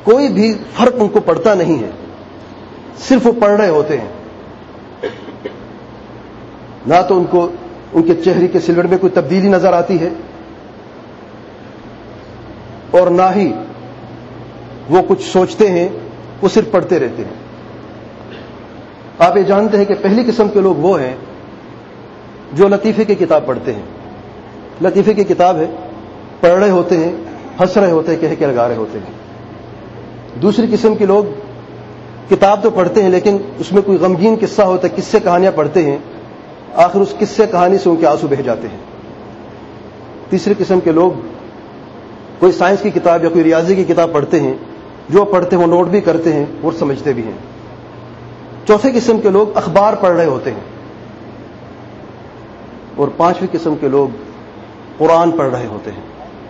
کوئی بھی فرق ان کو پڑتا نہیں ہے، صرف وہ پڑھ رہے ہوتے ہیں. نہ تو ان کو ان کے چہرے کے سلوٹ میں کوئی تبدیلی نظر آتی ہے، اور نہ ہی وہ کچھ سوچتے ہیں، وہ صرف پڑھتے رہتے ہیں. آپ یہ جانتے ہیں کہ پہلی قسم کے لوگ وہ ہیں جو لطیفے کی کتاب پڑھتے ہیں. لطیفے کی کتاب ہے، پڑھ رہے ہوتے ہیں، ہنس رہے ہوتے ہیں، کہہ کے لگا رہے ہوتے ہیں. دوسری قسم کے لوگ کتاب تو پڑھتے ہیں لیکن اس میں کوئی غمگین قصہ ہوتا ہے، قصے کہانیاں پڑھتے ہیں، آخر اس قصے کہانی سے ان کے آنسو بہہ جاتے ہیں. تیسری قسم کے لوگ کوئی سائنس کی کتاب یا کوئی ریاضی کی کتاب پڑھتے ہیں، جو پڑھتے ہیں وہ نوٹ بھی کرتے ہیں اور سمجھتے بھی ہیں. چوتھے قسم کے لوگ اخبار پڑھ رہے ہوتے ہیں. اور پانچویں قسم کے لوگ قرآن پڑھ رہے ہوتے ہیں.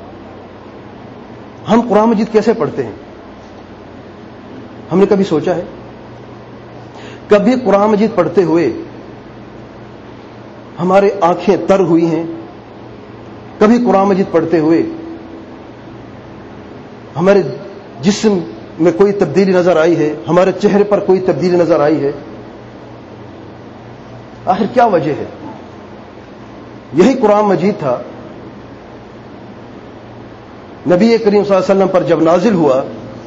ہم قرآن مجید کیسے پڑھتے ہیں؟ ہم نے کبھی سوچا ہے؟ کبھی قرآن مجید پڑھتے ہوئے ہماری آنکھیں تر ہوئی ہیں؟ کبھی قرآن مجید پڑھتے ہوئے ہمارے جسم میں کوئی تبدیلی نظر آئی ہے؟ ہمارے چہرے پر کوئی تبدیلی نظر آئی ہے؟ آخر کیا وجہ ہے؟ یہی قرآن مجید تھا نبی کریم صلی اللہ علیہ وسلم پر جب نازل ہوا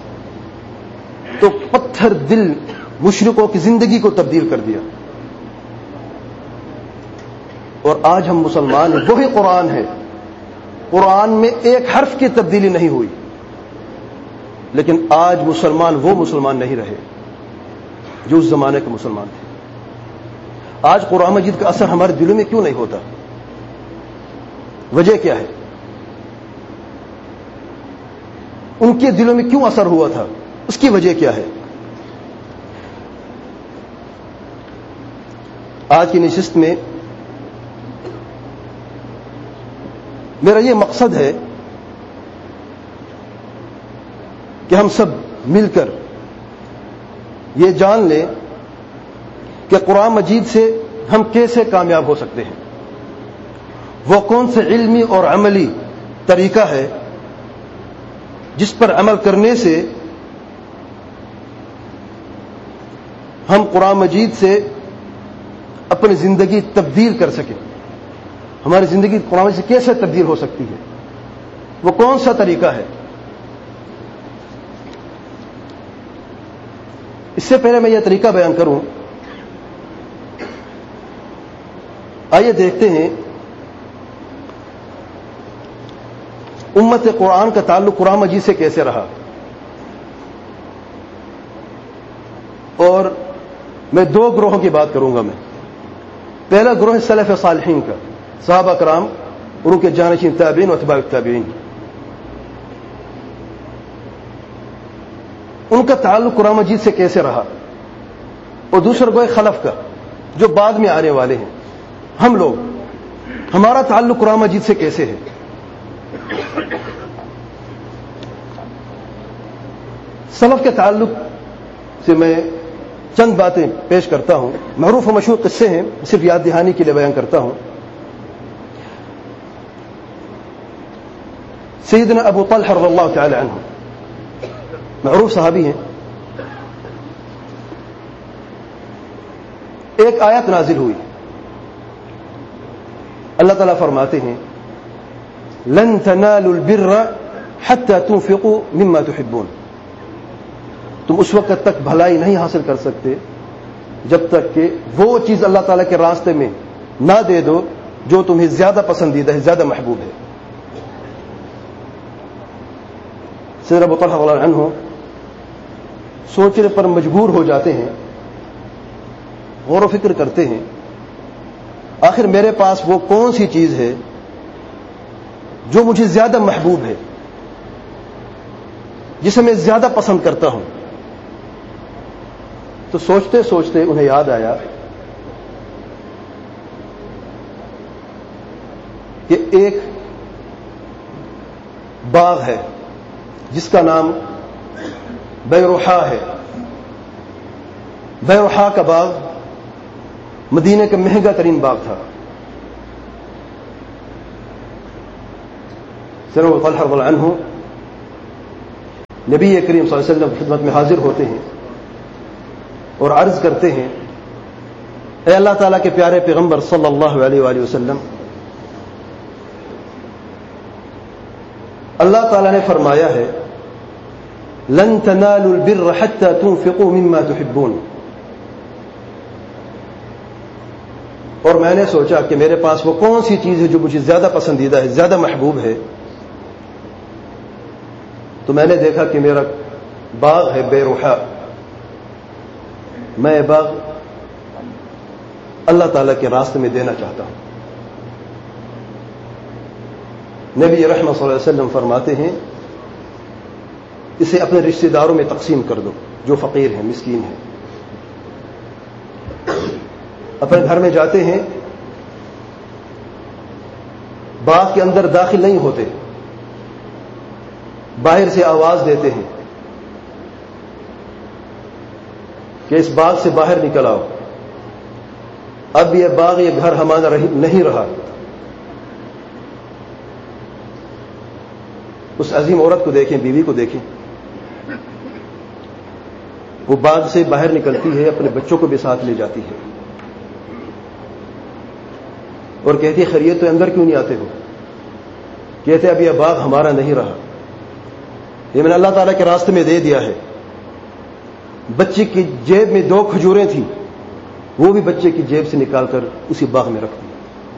تو پتھر دل مشرکوں کی زندگی کو تبدیل کر دیا. اور آج ہم مسلمان ہیں، وہی قرآن ہے، قرآن میں ایک حرف کی تبدیلی نہیں ہوئی، لیکن آج مسلمان وہ مسلمان نہیں رہے جو اس زمانے کے مسلمان تھے. آج قرآن مجید کا اثر ہمارے دلوں میں کیوں نہیں ہوتا؟ وجہ کیا ہے؟ ان کے دلوں میں کیوں اثر ہوا تھا؟ اس کی وجہ کیا ہے؟ آج کی نشست میں میرا یہ مقصد ہے کہ ہم سب مل کر یہ جان لیں کہ قرآن مجید سے ہم کیسے کامیاب ہو سکتے ہیں. وہ کون سے علمی اور عملی طریقہ ہے جس پر عمل کرنے سے ہم قرآن مجید سے اپنی زندگی تبدیل کر سکیں. ہماری زندگی قرآن مجید سے کیسے تبدیل ہو سکتی ہے؟ وہ کون سا طریقہ ہے؟ اس سے پہلے میں یہ طریقہ بیان کروں، آئیے دیکھتے ہیں امت قرآن کا تعلق قرآن مجید سے کیسے رہا. اور میں دو گروہوں کی بات کروں گا. میں پہلا گروہ سلف صالحین کا، صحابہ کرام اور ان کے جانشین تابعین و اتباع التابعین. ان کا تعلق قرآن مجید سے کیسے رہا. اور دوسرا گروہ خلف کا جو بعد میں آنے والے ہیں. ہم لوگ، ہمارا تعلق قرآن مجید سے کیسے ہے؟ سلف کے تعلق سے میں چند باتیں پیش کرتا ہوں. معروف و مشہور قصے ہیں، صرف یاد دہانی کے لیے بیان کرتا ہوں. سیدنا ابو طلحہ رضی اللہ تعالی عنہ معروف صحابی ہیں. ایک آیت نازل ہوئی، اللہ تعالیٰ فرماتے ہیں لن تنالوا البر حتى تنفقوا مما تحبون. تم اس وقت تک بھلائی نہیں حاصل کر سکتے جب تک کہ وہ چیز اللہ تعالیٰ کے راستے میں نہ دے دو جو تمہیں زیادہ پسندیدہ ہے، زیادہ محبوب ہے. سیدنا ابو طلحہ رضی اللہ عنہ سوچنے پر مجبور ہو جاتے ہیں، غور و فکر کرتے ہیں، آخر میرے پاس وہ کون سی چیز ہے جو مجھے زیادہ محبوب ہے، جسے میں زیادہ پسند کرتا ہوں. تو سوچتے سوچتے انہیں یاد آیا کہ ایک باغ ہے جس کا نام بیروحا ہے. بیروحا کا باغ مدینہ کا مہنگا ترین باغ تھا. سیدنا ابو طلحہ رضی اللہ عنہ نبی کریم صلی اللہ علیہ وسلم کی خدمت میں حاضر ہوتے ہیں اور عرض کرتے ہیں، اے اللہ تعالیٰ کے پیارے پیغمبر صلی اللہ علیہ وآلہ وسلم، اللہ تعالیٰ نے فرمایا ہے لن تنالوا البر حتى تنفقوا مما تحبون، اور میں نے سوچا کہ میرے پاس وہ کون سی چیز ہے جو مجھے زیادہ پسندیدہ ہے، زیادہ محبوب ہے، تو میں نے دیکھا کہ میرا باغ ہے بیروحا، میں باغ اللہ تعالیٰ کے راستے میں دینا چاہتا ہوں۔ نبی رحمت صلی اللہ علیہ وسلم فرماتے ہیں اسے اپنے رشتہ داروں میں تقسیم کر دو جو فقیر ہیں، مسکین ہیں۔ اپنے گھر میں جاتے ہیں، باغ کے اندر داخل نہیں ہوتے، باہر سے آواز دیتے ہیں کہ اس باغ سے باہر نکل آؤ، اب یہ باغ یہ گھر ہمارا نہیں رہا۔ اس عظیم عورت کو دیکھیں، بیوی کو دیکھیں، وہ باغ سے باہر نکلتی ہے، اپنے بچوں کو بھی ساتھ لے جاتی ہے اور کہتی ہے خیریت تو اندر کیوں نہیں آتے ہو؟ کہتے اب یہ باغ ہمارا نہیں رہا، یہ میں نے اللہ تعالیٰ کے راستے میں دے دیا ہے۔ بچے کی جیب میں 2 کھجوریں تھیں، وہ بھی بچے کی جیب سے نکال کر اسی باغ میں رکھ دی۔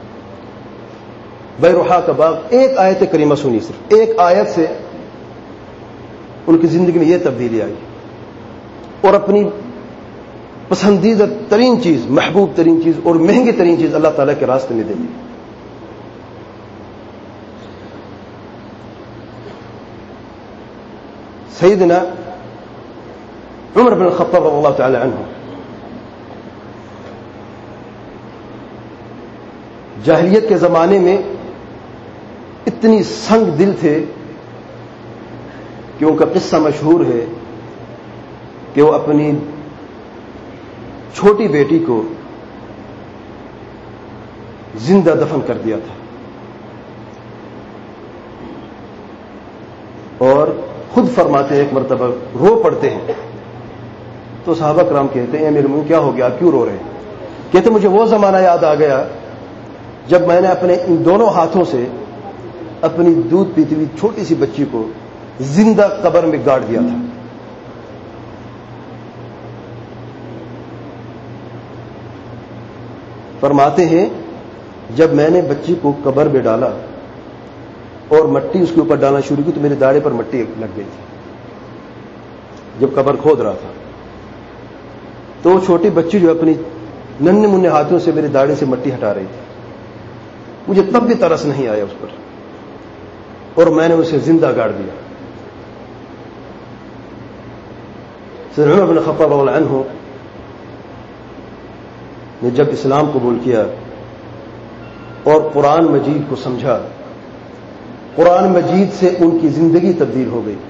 بیروحا کا باغ، ایک آیت کریمہ سنی، صرف ایک آیت سے ان کی زندگی میں یہ تبدیلی آئی اور اپنی پسندیدہ ترین چیز، محبوب ترین چیز اور مہنگی ترین چیز اللہ تعالیٰ کے راستے میں دے دی۔ سیدنا عمر بن الخطاب رضی اللہ تعالی عنہ جاہلیت کے زمانے میں اتنی سنگ دل تھے کہ ان کا قصہ مشہور ہے کہ وہ اپنی چھوٹی بیٹی کو زندہ دفن کر دیا تھا اور خود فرماتے ہیں ایک مرتبہ رو پڑتے ہیں تو صحابہ کرام کہتے ہیں میرے منہ کیا ہو گیا، کیوں رو رہے ہیں؟ کہتے مجھے وہ زمانہ یاد آ گیا جب میں نے اپنے ان دونوں ہاتھوں سے اپنی دودھ پیتی ہوئی چھوٹی سی بچی کو زندہ قبر میں گاڑ دیا تھا۔ فرماتے ہیں جب میں نے بچی کو قبر میں ڈالا اور مٹی اس کے اوپر ڈالنا شروع کی تو میرے داڑھی پر مٹی لگ گئی تھی جب قبر کھود رہا تھا، تو وہ چھوٹی بچی جو اپنی ننھے منھے ہاتھوں سے میری داڑھی سے مٹی ہٹا رہی تھی، مجھے تب بھی ترس نہیں آیا اس پر اور میں نے اسے زندہ گاڑ دیا۔ سیدنا عمر بن خطاب رضی اللہ عنہ نے جب اسلام قبول کیا اور قرآن مجید کو سمجھا، قرآن مجید سے ان کی زندگی تبدیل ہو گئی۔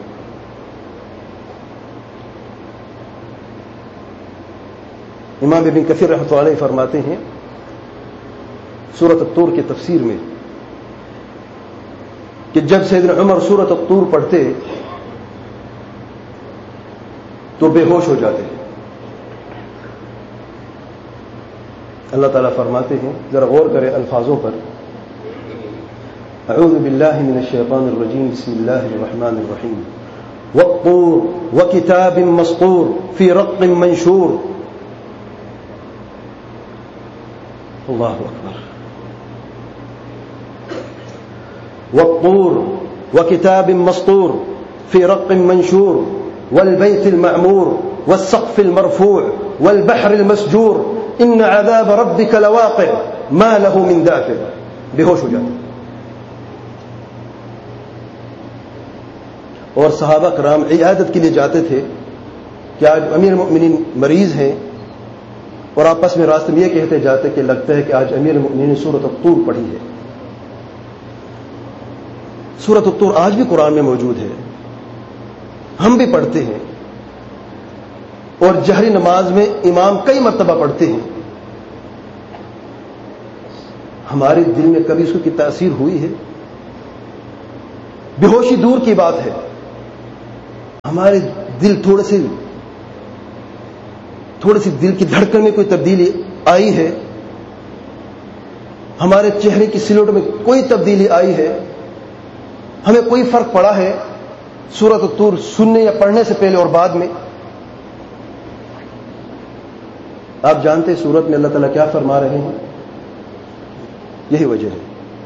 امام ابن کثیر رحمۃ اللہ علیہ فرماتے ہیں سورۃ الطور کی تفسیر میں کہ جب سیدنا عمر سورۃ الطور پڑھتے تو بے ہوش ہو جاتے ہیں۔ اللہ تعالیٰ فرماتے ہیں، ذرا غور کریں الفاظوں پر، اعوذ باللہ من الشیطان الرجیم، بسم اللہ الرحمن الرحیم، والطور وکتاب مسطور فی رق منشور۔ اللہ اکبر۔ والطور وكتاب مسطور في رق منشور والبيت المعمور والسقف المرفوع والبحر المسجور إن عذاب ربك لواقع ما له من دافع۔ بے ہوش ہو جاتے اور صحابہ کرام عیادت کے لیے جاتے تھے کہ آج امیر المؤمنین مریض ہیں اور آپس میں راستے میں یہ کہتے جاتے کہ لگتا ہے کہ آج امیر المؤمنین نے سورۃ الطور پڑھی ہے۔ سورۃ الطور آج بھی قرآن میں موجود ہے، ہم بھی پڑھتے ہیں اور جہری نماز میں امام کئی مرتبہ پڑھتے ہیں۔ ہمارے دل میں کبھی اس کی تاثیر ہوئی ہے؟ بے ہوشی دور کی بات ہے، ہمارے دل تھوڑے سی دل کی دھڑکن میں کوئی تبدیلی آئی ہے، ہمارے چہرے کی سلوٹ میں کوئی تبدیلی آئی ہے، ہمیں کوئی فرق پڑا ہے سورۃ الطور سننے یا پڑھنے سے پہلے اور بعد میں؟ آپ جانتے ہیں سورت میں اللہ تعالیٰ کیا فرما رہے ہیں؟ یہی وجہ ہے،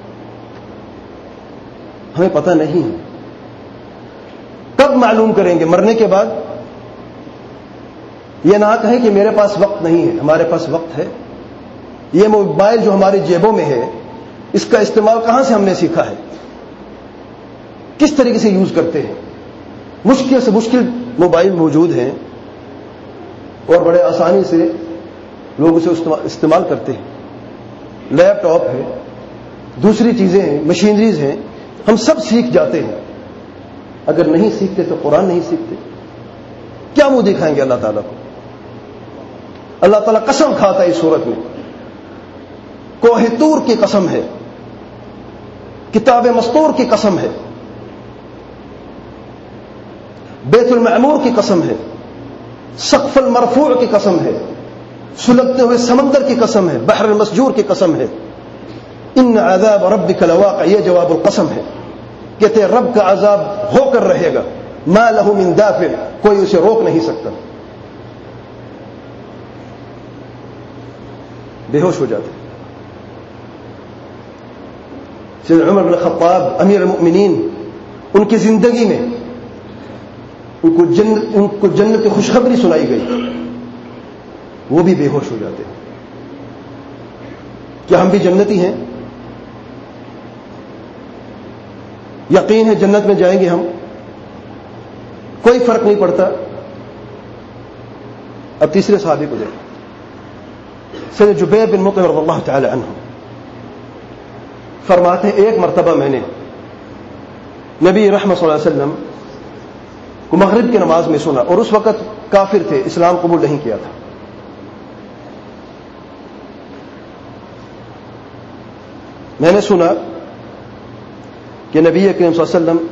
ہمیں پتہ نہیں ہے۔ کب معلوم کریں گے؟ مرنے کے بعد؟ یہ نہ کہیں کہ میرے پاس وقت نہیں ہے، ہمارے پاس وقت ہے۔ یہ موبائل جو ہماری جیبوں میں ہے، اس کا استعمال کہاں سے ہم نے سیکھا ہے؟ کس طریقے سے یوز کرتے ہیں؟ مشکل سے مشکل موبائل موجود ہیں اور بڑے آسانی سے لوگ اسے استعمال کرتے ہیں۔ لیپ ٹاپ ہے، دوسری چیزیں ہیں، مشینریز ہیں، ہم سب سیکھ جاتے ہیں۔ اگر نہیں سیکھتے تو قرآن نہیں سیکھتے، کیا منہ دکھائیں گے اللہ تعالیٰ کو؟ اللہ تعالیٰ قسم کھاتا ہے اس صورت میں، کوہ طور کی قسم ہے، کتاب مستور کی قسم ہے، بیت المعمور کی قسم ہے، سقف المرفوع کی قسم ہے، سلگتے ہوئے سمندر کی قسم ہے، بحر المسجور کی قسم ہے۔ ان عذاب ربک لواقع، یہ جواب القسم ہے، کہتے ہیں رب کا عذاب ہو کر رہے گا، ما لہ من دافع، کوئی اسے روک نہیں سکتا۔ بے ہوش ہو جاتے۔ سیدنا عمر بن الخطاب امیر المؤمنین، ان کی زندگی میں ان کو جنت کی خوشخبری سنائی گئی، وہ بھی بے ہوش ہو جاتے ہیں۔ کیا ہم بھی جنتی ہیں؟ یقین ہے جنت میں جائیں گے ہم، کوئی فرق نہیں پڑتا۔ اب تیسرے صحابی کو دیکھیں، سیدنا جبیر بن مطعم رضی اللہ تعالی عنہ فرماتے ہیں ایک مرتبہ میں نے نبی رحمت صلی اللہ علیہ وسلم کو مغرب کی نماز میں سنا، اور اس وقت کافر تھے، اسلام قبول نہیں کیا تھا۔ میں نے سنا کہ نبی کریم صلی اللہ علیہ وسلم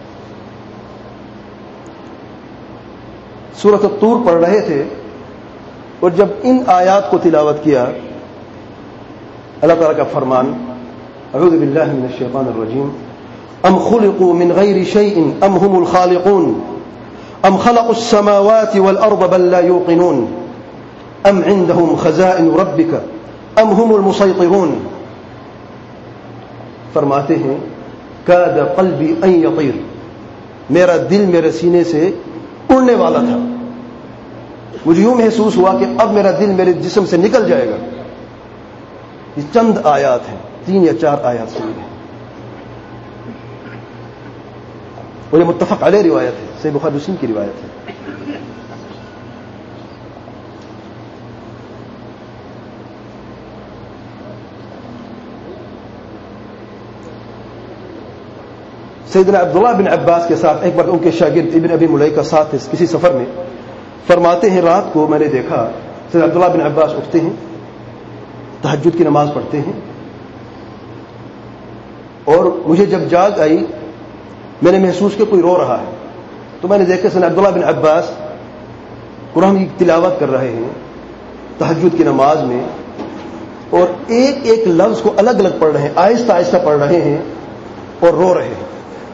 سورۃ الطور پڑھ رہے تھے، اور جب ان آیات کو تلاوت کیا، اللہ تعالیٰ کا فرمان، اعوذ باللہ من الشیطان الرجیم، ام خلقوا من غیر شیء ام هم الخالقون ام خلقوا السماوات والارض بل لا یوقنون ام عندهم خزائن ربک ام هم المسیطرون۔ فرماتے ہیں کاد قلبی ان یطیر، میرا دل میرے سینے سے اڑنے والا تھا، مجھے یوں محسوس ہوا کہ اب میرا دل میرے جسم سے نکل جائے گا۔ یہ چند آیات ہیں، 3 یا 4 آیات سنی ہیں، اور یہ متفق علیہ روایت ہے، صحیح بخاری مسلم کی روایت ہے۔ سیدنا عبداللہ بن عباس کے ساتھ ایک بار ان کے شاگرد ابن ابی ملیکہ ساتھ تھے کسی سفر میں، فرماتے ہیں رات کو میں نے دیکھا سیدنا عبداللہ بن عباس اٹھتے ہیں، تہجد کی نماز پڑھتے ہیں، اور مجھے جب جاگ آئی میں نے محسوس کہ کوئی رو رہا ہے، تو میں نے دیکھا سیدنا عبداللہ بن عباس قرآن کی تلاوت کر رہے ہیں تہجد کی نماز میں، اور ایک ایک لفظ کو الگ الگ پڑھ رہے ہیں، آہستہ آہستہ پڑھ رہے ہیں اور رو رہے ہیں۔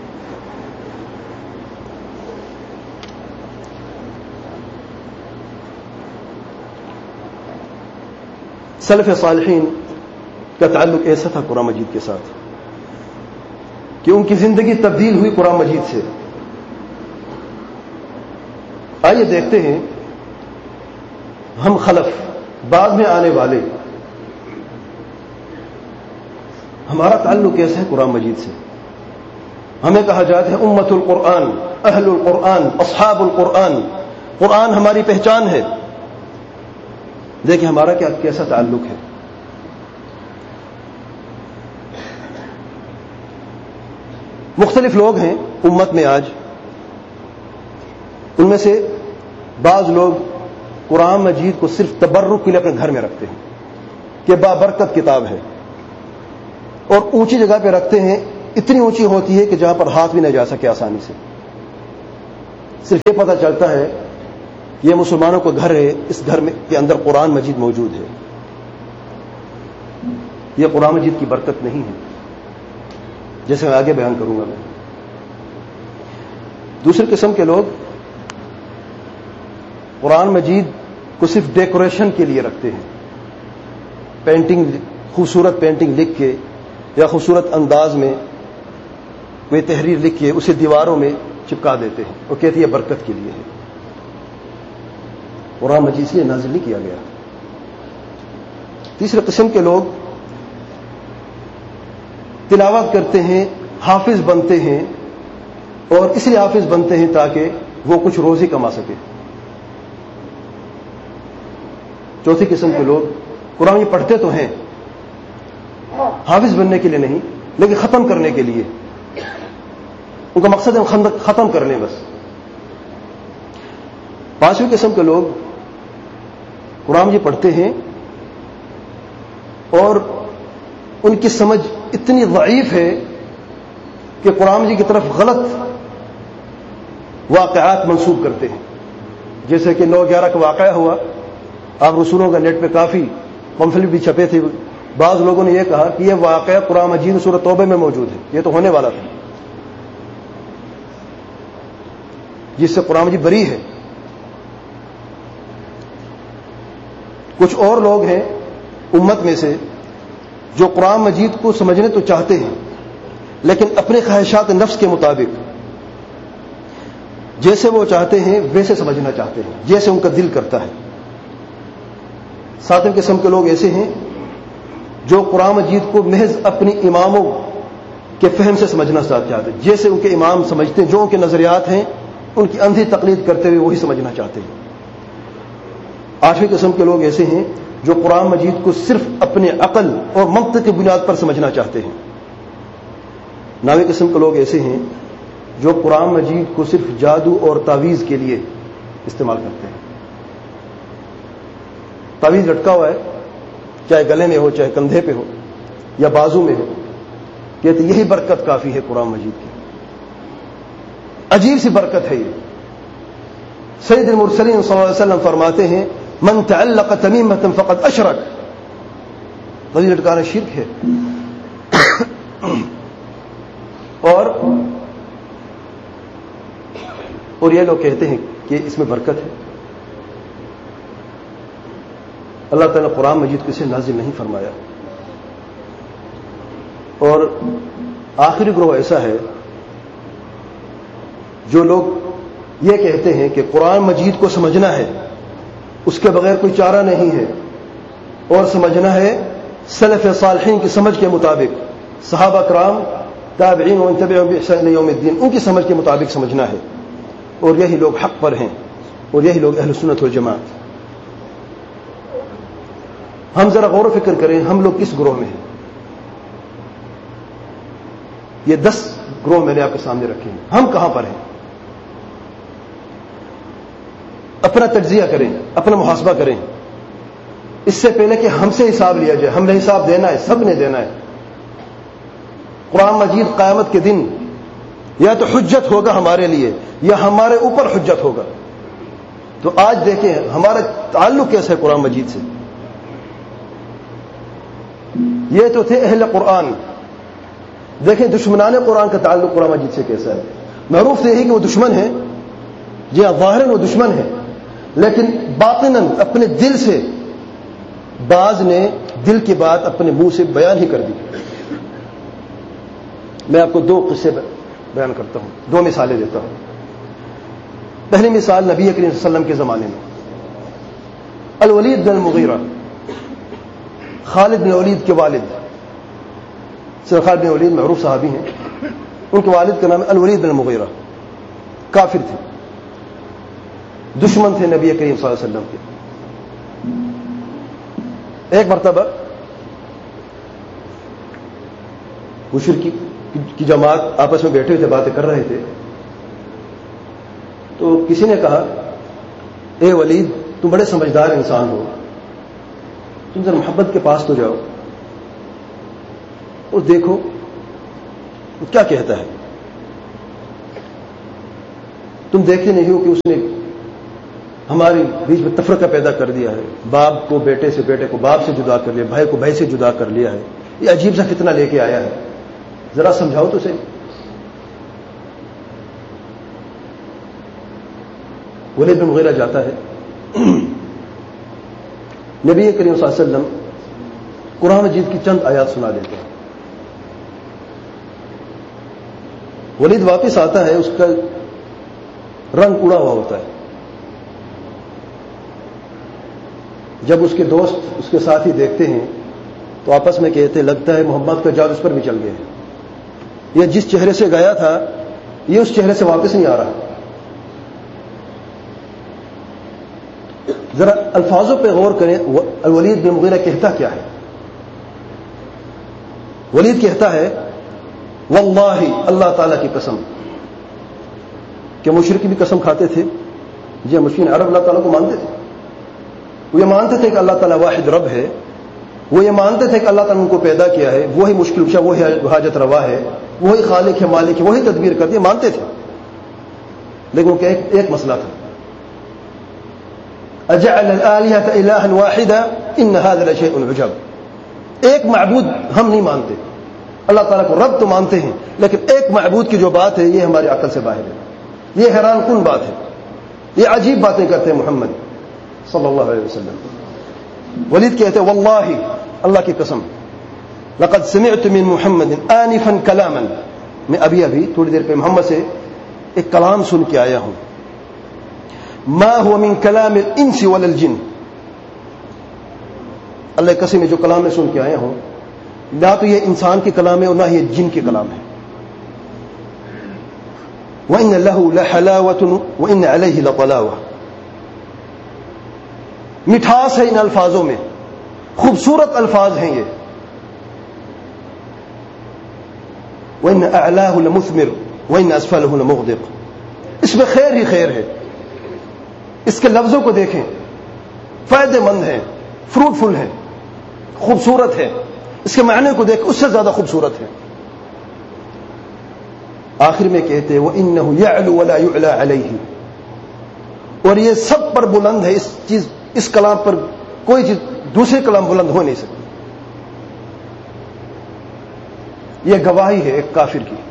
سلف صالحین کا تعلق ایسا تھا قرآن مجید کے ساتھ کہ ان کی زندگی تبدیل ہوئی قرآن مجید سے۔ آئیے دیکھتے ہیں ہم خلف، بعد میں آنے والے، ہمارا تعلق کیسا ہے قرآن مجید سے۔ ہمیں کہا جاتا ہے امت القرآن، اہل القرآن، اصحاب القرآن، قرآن ہماری پہچان ہے۔ دیکھیں ہمارا کیسا تعلق ہے۔ مختلف لوگ ہیں امت میں آج، ان میں سے بعض لوگ قرآن مجید کو صرف تبرک کے لیے اپنے گھر میں رکھتے ہیں کہ بابرکت کتاب ہے، اور اونچی جگہ پہ رکھتے ہیں، اتنی اونچی ہوتی ہے کہ جہاں پر ہاتھ بھی نہ جا سکے آسانی سے۔ صرف یہ پتہ چلتا ہے کہ یہ مسلمانوں کا گھر ہے، اس گھر میں کے اندر قرآن مجید موجود ہے. یہ قرآن مجید کی برکت نہیں ہے، جیسے میں آگے بیان کروں گا. میں دوسری قسم کے لوگ قرآن مجید کو صرف ڈیکوریشن کے لیے رکھتے ہیں. پینٹنگ، خوبصورت پینٹنگ لکھ کے یا خوبصورت انداز میں کوئی تحریر لکھ کے اسے دیواروں میں چپکا دیتے ہیں اور کہتے ہیں یہ برکت کے لیے ہے. قرآن مجید سے نازل نہیں کیا گیا. تیسرے قسم کے لوگ تلاوت کرتے ہیں، حافظ بنتے ہیں، اور اس لیے حافظ بنتے ہیں تاکہ وہ کچھ روزی کما سکے. چوتھی قسم کے لوگ قرآن یہ پڑھتے تو ہیں، حافظ بننے کے لیے نہیں، لیکن ختم کرنے کے لیے. ان کا مقصد ہے ختم کر لیں بس. پانچویں قسم کے لوگ قرآن یہ پڑھتے ہیں اور ان کی سمجھ اتنی ضعیف ہے کہ قرآن جی کی طرف غلط واقعات منسوب کرتے ہیں. جیسے کہ 9/11 کا واقعہ ہوا، آپ رسولوں کا نیٹ پہ کافی پمفلٹ بھی چھپے تھے. بعض لوگوں نے یہ کہا کہ یہ واقعہ قرآن مجید سورہ توبہ میں موجود ہے، یہ تو ہونے والا تھا، جس سے قرآن مجید بری ہے. کچھ اور لوگ ہیں امت میں سے جو قرآن مجید کو سمجھنے تو چاہتے ہیں، لیکن اپنے خواہشات نفس کے مطابق جیسے وہ چاہتے ہیں ویسے سمجھنا چاہتے ہیں، جیسے ان کا دل کرتا ہے. ساتویں قسم کے لوگ ایسے ہیں جو قرآن مجید کو محض اپنی اماموں کے فہم سے سمجھنا چاہتے ہیں، جیسے ان کے امام سمجھتے ہیں، جو ان کے نظریات ہیں ان کی اندھی تقلید کرتے ہوئے وہی سمجھنا چاہتے ہیں. آٹھویں قسم کے لوگ ایسے ہیں جو قرآن مجید کو صرف اپنے عقل اور منطق کی بنیاد پر سمجھنا چاہتے ہیں. نویں قسم کے لوگ ایسے ہیں جو قرآن مجید کو صرف جادو اور تعویذ کے لیے استعمال کرتے ہیں. تعویذ لٹکا ہوا ہے، چاہے گلے میں ہو، چاہے کندھے پہ ہو یا بازو میں ہو، کہتے یہی برکت کافی ہے قرآن مجید کی. عجیب سی برکت ہے یہ. سید المرسلین صلی اللہ علیہ وسلم فرماتے ہیں من تعلق تمیمۃ فقد اشرک. تعویذ لٹکانا شرک ہے. اور یہ لوگ کہتے ہیں کہ اس میں برکت ہے. اللہ تعالیٰ نے قرآن مجید کو اسے نازل نہیں فرمایا. اور آخری گروہ ایسا ہے جو لوگ یہ کہتے ہیں کہ قرآن مجید کو سمجھنا ہے، اس کے بغیر کوئی چارہ نہیں ہے، اور سمجھنا ہے سلف صالحین کی سمجھ کے مطابق، صحابہ کرام، تابعین و تبعہم بإحسان الی یوم الدین، ان کی سمجھ کے مطابق سمجھنا ہے. اور یہی لوگ حق پر ہیں، اور یہی لوگ اہل سنت والجماعت. ہم ذرا غور و فکر کریں ہم لوگ کس گروہ میں ہیں. یہ 10 گروہ میں نے آپ کے سامنے رکھے ہیں. ہم کہاں پر ہیں؟ اپنا تجزیہ کریں، اپنا محاسبہ کریں، اس سے پہلے کہ ہم سے حساب لیا جائے. ہم نے حساب دینا ہے، سب نے دینا ہے. قرآن مجید قیامت کے دن یا تو حجت ہوگا ہمارے لیے یا ہمارے اوپر حجت ہوگا. تو آج دیکھیں ہمارا تعلق کیسا ہے قرآن مجید سے. یہ تو تھے اہل قرآن. دیکھیں دشمنان قرآن کا تعلق قرآن مجید سے کیسا ہے. معروف تو یہی کہ وہ دشمن ہیں، جی ہاں ظاہراً وہ دشمن ہیں، لیکن باطناً اپنے دل سے بعض نے دل کی بات اپنے منہ سے بیان ہی کر دی. میں آپ کو 2 قصے بیان کرتا ہوں، 2 مثالیں دیتا ہوں. پہلی مثال نبی کریم صلی اللہ علیہ وسلم کے زمانے میں الولید بن المغیرہ، خالد بن ولید کے والد. خالد بن ولید معروف صحابی ہیں، ان کے والد کا نام ہے الولید بن المغیرہ. کافر تھے، دشمن تھے نبی کریم صلی اللہ علیہ وسلم کے. ایک مرتبہ مشرکی کی جماعت آپس میں بیٹھے تھے، باتیں کر رہے تھے. تو کسی نے کہا اے ولید تم بڑے سمجھدار انسان ہو، تم ذرا محبت کے پاس تو جاؤ اور دیکھو وہ کیا کہتا ہے. تم دیکھتے نہیں ہو کہ اس نے ہمارے بیچ میں تفرقہ پیدا کر دیا ہے، باپ کو بیٹے سے، بیٹے کو باپ سے جدا کر لیا، بھائی کو بھائی سے جدا کر لیا ہے، یہ عجیب سا فتنہ لے کے آیا ہے، ذرا سمجھاؤ تو صحیح۔ ولید بن مغیرہ جاتا ہے، نبی کریم صلی اللہ علیہ وسلم قرآن مجید کی چند آیات سنا دیتے ہیں، ولید واپس آتا ہے، اس کا رنگ اڑا ہوا ہوتا ہے۔ جب اس کے دوست، اس کے ساتھی دیکھتے ہیں تو آپس میں کہتے ہیں لگتا ہے محمد کا جادو اس پر بھی چل گیا ہے، یہ جس چہرے سے گیا تھا یہ اس چہرے سے واپس نہیں آ رہا۔ ذرا الفاظوں پہ غور کریں، الولید بن مغیرہ کہتا کیا ہے؟ ولید کہتا ہے واللہ، اللہ تعالیٰ کی قسم، کہ مشرک بھی قسم کھاتے تھے، جی مشرکین عرب اللہ تعالیٰ کو مانتے تھے، وہ یہ مانتے تھے کہ اللہ تعالیٰ واحد رب ہے، وہ یہ مانتے تھے کہ اللہ تعالیٰ نے ان کو پیدا کیا ہے، وہی مشکل کشا، وہی حاجت روا ہے، وہی خالق ہے، مالک ہے، وہی تدبیر کرتے، مانتے تھے، لیکن وہ کہ ایک مسئلہ تھا، اجعل الآلہۃ الہا واحدا ان هذا لشیء عجب، ایک معبود ہم نہیں مانتے، اللہ تعالیٰ کو رب تو مانتے ہیں، لیکن ایک معبود کی جو بات ہے یہ ہماری عقل سے باہر ہے، یہ حیران کن بات ہے، یہ عجیب باتیں کرتے ہیں محمد صلی اللہ علیہ وسلم۔ ولید کہتے ہیں واللہ، اللہ کی قسم، لقد سمعت من محمد آنفا کلاما، میں ابھی تھوڑی دیر پہ محمد سے ایک کلام سن کے آیا ہوں، ما هو من کلام الانس ولا الجن، اللہ کی قسم جو کلام میں سن کے آیا ہوں نہ تو یہ انسان کے کلام ہے اور نہ یہ جن کے کلام ہے، وَإِنَّ لَهُ لَحَلَاوَةٌ وَإِنَّ عَلَيْهِ لَطَلَاوَةٌ، مٹھاس ہے ان الفاظوں میں، خوبصورت الفاظ ہیں یہ، وَإِنَّ أَعْلَاهُ لَمُثْمِرٌ وَإِنَّ أَسْفَلَهُ لَمُغْدِقٌ، اس میں خیر ہی خیر ہے، اس کے لفظوں کو دیکھیں، فائدے مند ہیں، فروٹفل ہیں، خوبصورت ہے، اس کے معنی کو دیکھ اس سے زیادہ خوبصورت ہے۔ آخر میں کہتے ہیں وَإِنَّهُ يَعْلُو وَلَا يُعْلَى عَلَيْهِ، اور یہ سب پر بلند ہے، اس کلام پر کوئی چیز دوسرے کلام بلند ہو نہیں سکتی۔ یہ گواہی ہے ایک کافر کی۔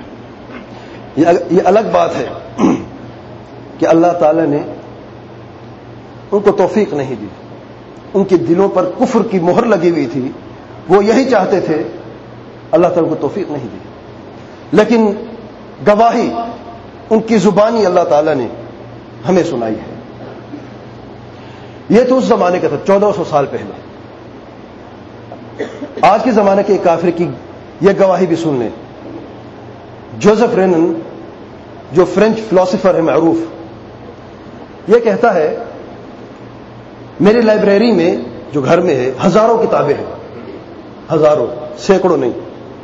یہ الگ بات ہے کہ اللہ تعالی نے ان کو توفیق نہیں دی، ان کے دلوں پر کفر کی مہر لگی ہوئی تھی، وہ یہی چاہتے تھے، اللہ تعالیٰ کو توفیق نہیں دی، لیکن گواہی ان کی زبانی اللہ تعالیٰ نے ہمیں سنائی ہے۔ یہ تو اس زمانے کا تھا، 1400 سال پہلے۔ آج کے زمانے کے ایک کافر کی یہ گواہی بھی سن لیں۔ جوزف رینن جو فرینچ فلاسفر ہے معروف، یہ کہتا ہے میری لائبریری میں جو گھر میں ہے ہزاروں کتابیں ہیں، ہزاروں، سینکڑوں نہیں،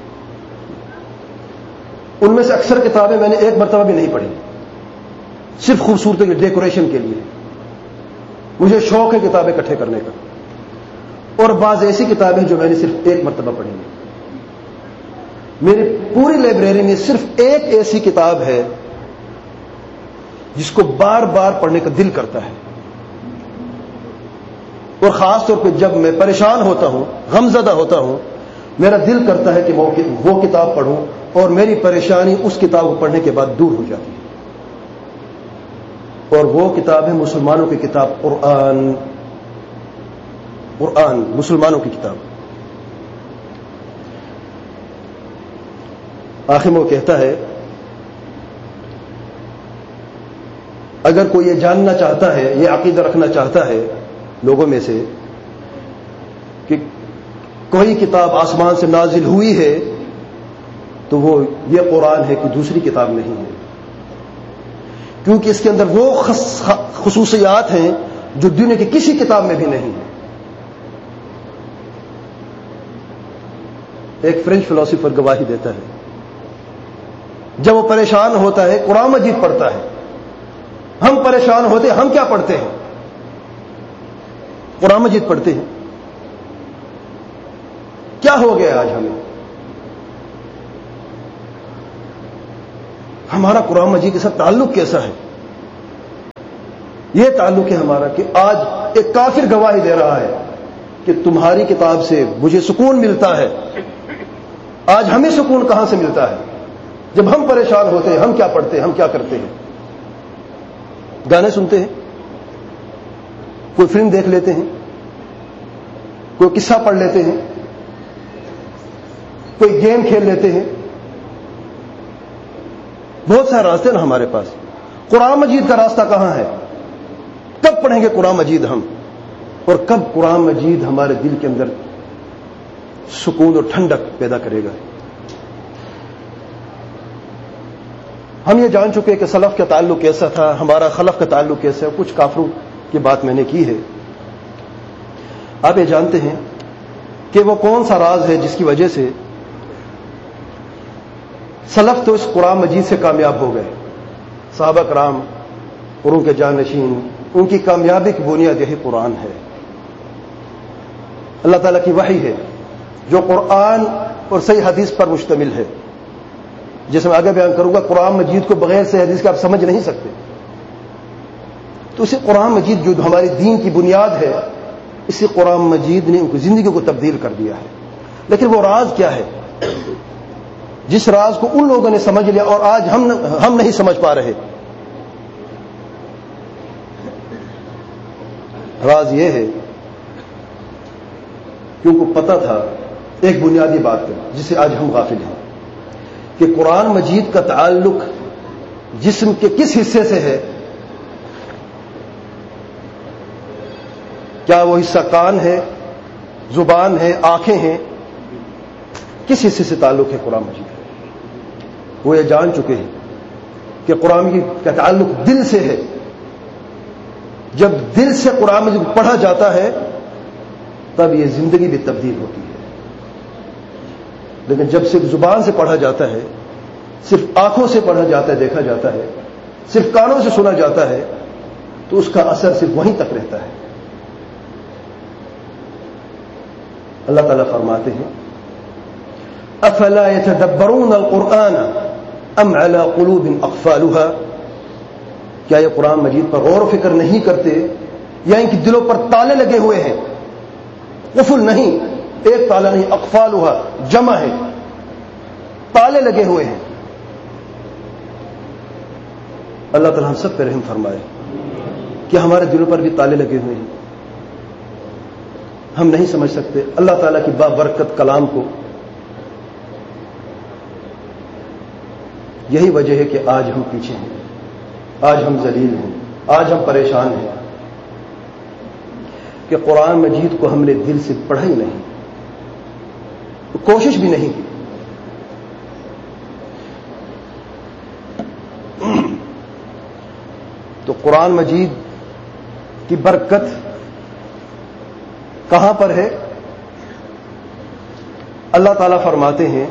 ان میں سے اکثر کتابیں میں نے ایک مرتبہ بھی نہیں پڑھی، صرف خوبصورتی کے ڈیکوریشن کے لیے، مجھے شوق ہے کتابیں اکٹھے کرنے کا، اور بعض ایسی کتابیں جو میں نے صرف ایک مرتبہ پڑھی ہیں۔ میری پوری لائبریری میں صرف ایک ایسی کتاب ہے جس کو بار بار پڑھنے کا دل کرتا ہے، اور خاص طور پہ جب میں پریشان ہوتا ہوں، غمزدہ ہوتا ہوں، میرا دل کرتا ہے کہ وہ کتاب پڑھوں، اور میری پریشانی اس کتاب کو پڑھنے کے بعد دور ہو جاتی ہے، اور وہ کتاب ہے مسلمانوں کی کتاب قرآن، مسلمانوں کی کتاب۔ آخر میں وہ کہتا ہے اگر کوئی یہ جاننا چاہتا ہے، یہ عقیدہ رکھنا چاہتا ہے لوگوں میں سے کہ کوئی کتاب آسمان سے نازل ہوئی ہے تو وہ یہ قرآن ہے، کوئی دوسری کتاب نہیں ہے، کیونکہ اس کے اندر وہ خصوصیات ہیں جو دنیا کی کسی کتاب میں بھی نہیں ہے۔ ایک فرینچ فلاسفر گواہی دیتا ہے، جب وہ پریشان ہوتا ہے قرآن مجید پڑھتا ہے، ہم پریشان ہوتے ہیں، ہم کیا پڑھتے ہیں؟ قرآن مجید پڑھتے ہیں۔ کیا ہو گیا آج ہمیں؟ ہمارا قرآن مجید کے ساتھ تعلق کیسا ہے؟ یہ تعلق ہے ہمارا کہ آج ایک کافر گواہی دے رہا ہے کہ تمہاری کتاب سے مجھے سکون ملتا ہے. آج ہمیں سکون کہاں سے ملتا ہے؟ جب ہم پریشان ہوتے ہیں ہم کیا پڑھتے ہیں, ہم کیا کرتے ہیں؟ گانے سنتے ہیں, کوئی فلم دیکھ لیتے ہیں, کوئی قصہ پڑھ لیتے ہیں, کوئی گیم کھیل لیتے ہیں. بہت سارے راستے نا ہمارے پاس. قرآن مجید کا راستہ کہاں ہے؟ کب پڑھیں گے قرآن مجید ہم, اور کب قرآن مجید ہمارے دل کے اندر سکون اور ٹھنڈک پیدا کرے گا؟ ہم یہ جان چکے کہ سلف کا تعلق کیسا تھا, ہمارا خلف کا تعلق کیسا ہے. کچھ کافروں کی بات میں نے کی ہے. آپ یہ جانتے ہیں کہ وہ کون سا راز ہے جس کی وجہ سے سلف تو اس قرآن مجید سے کامیاب ہو گئے. صحابہ کرام اور ان کے جانشین, ان کی کامیابی کی بنیاد یہی قرآن ہے. اللہ تعالیٰ کی وحی ہے جو قرآن اور صحیح حدیث پر مشتمل ہے. جیسے میں آگے بیان کروں گا, قرآن مجید کو بغیر صحیح حدیث کے آپ سمجھ نہیں سکتے. تو اسی قرآن مجید جو ہماری دین کی بنیاد ہے, اسی قرآن مجید نے ان کی زندگی کو تبدیل کر دیا ہے. لیکن وہ راز کیا ہے جس راز کو ان لوگوں نے سمجھ لیا اور آج ہم نہیں سمجھ پا رہے؟ راز یہ ہے کہ ان کو پتہ تھا ایک بنیادی بات ہے جس سے آج ہم غافل ہیں, کہ قرآن مجید کا تعلق جسم کے کس حصے سے ہے. کیا وہ حصہ کان ہے, زبان ہے, آنکھیں ہیں؟ کس حصے سے تعلق ہے قرآن مجید کا؟ وہ یہ جان چکے ہیں کہ قرآن مجید کا تعلق دل سے ہے. جب دل سے قرآن مجید پڑھا جاتا ہے تب یہ زندگی بھی تبدیل ہوتی ہے. لیکن جب صرف زبان سے پڑھا جاتا ہے, صرف آنکھوں سے پڑھا جاتا ہے, دیکھا جاتا ہے, صرف کانوں سے سنا جاتا ہے, تو اس کا اثر صرف وہیں تک رہتا ہے. اللہ تعالیٰ فرماتے ہیں افلا يتدبرون القرآن ام على قلوب اقفالها, کیا یہ قرآن مجید پر غور و فکر نہیں کرتے یا ان کی دلوں پر تالے لگے ہوئے ہیں؟ قفل نہیں, ایک تالا نہیں, اقفالها جمع ہے, تالے لگے ہوئے ہیں. اللہ تعالیٰ ہم سب پہ رحم فرمائے کہ ہمارے دلوں پر بھی تالے لگے ہوئے ہیں, ہم نہیں سمجھ سکتے اللہ تعالیٰ کی بابرکت کلام کو. یہی وجہ ہے کہ آج ہم پیچھے ہیں, آج ہم ذلیل ہیں, آج ہم پریشان ہیں کہ قرآن مجید کو ہم نے دل سے پڑھا ہی نہیں, کوشش بھی نہیں کی. تو قرآن مجید کی برکت کہاں پر ہے؟ اللہ تعالیٰ فرماتے ہیں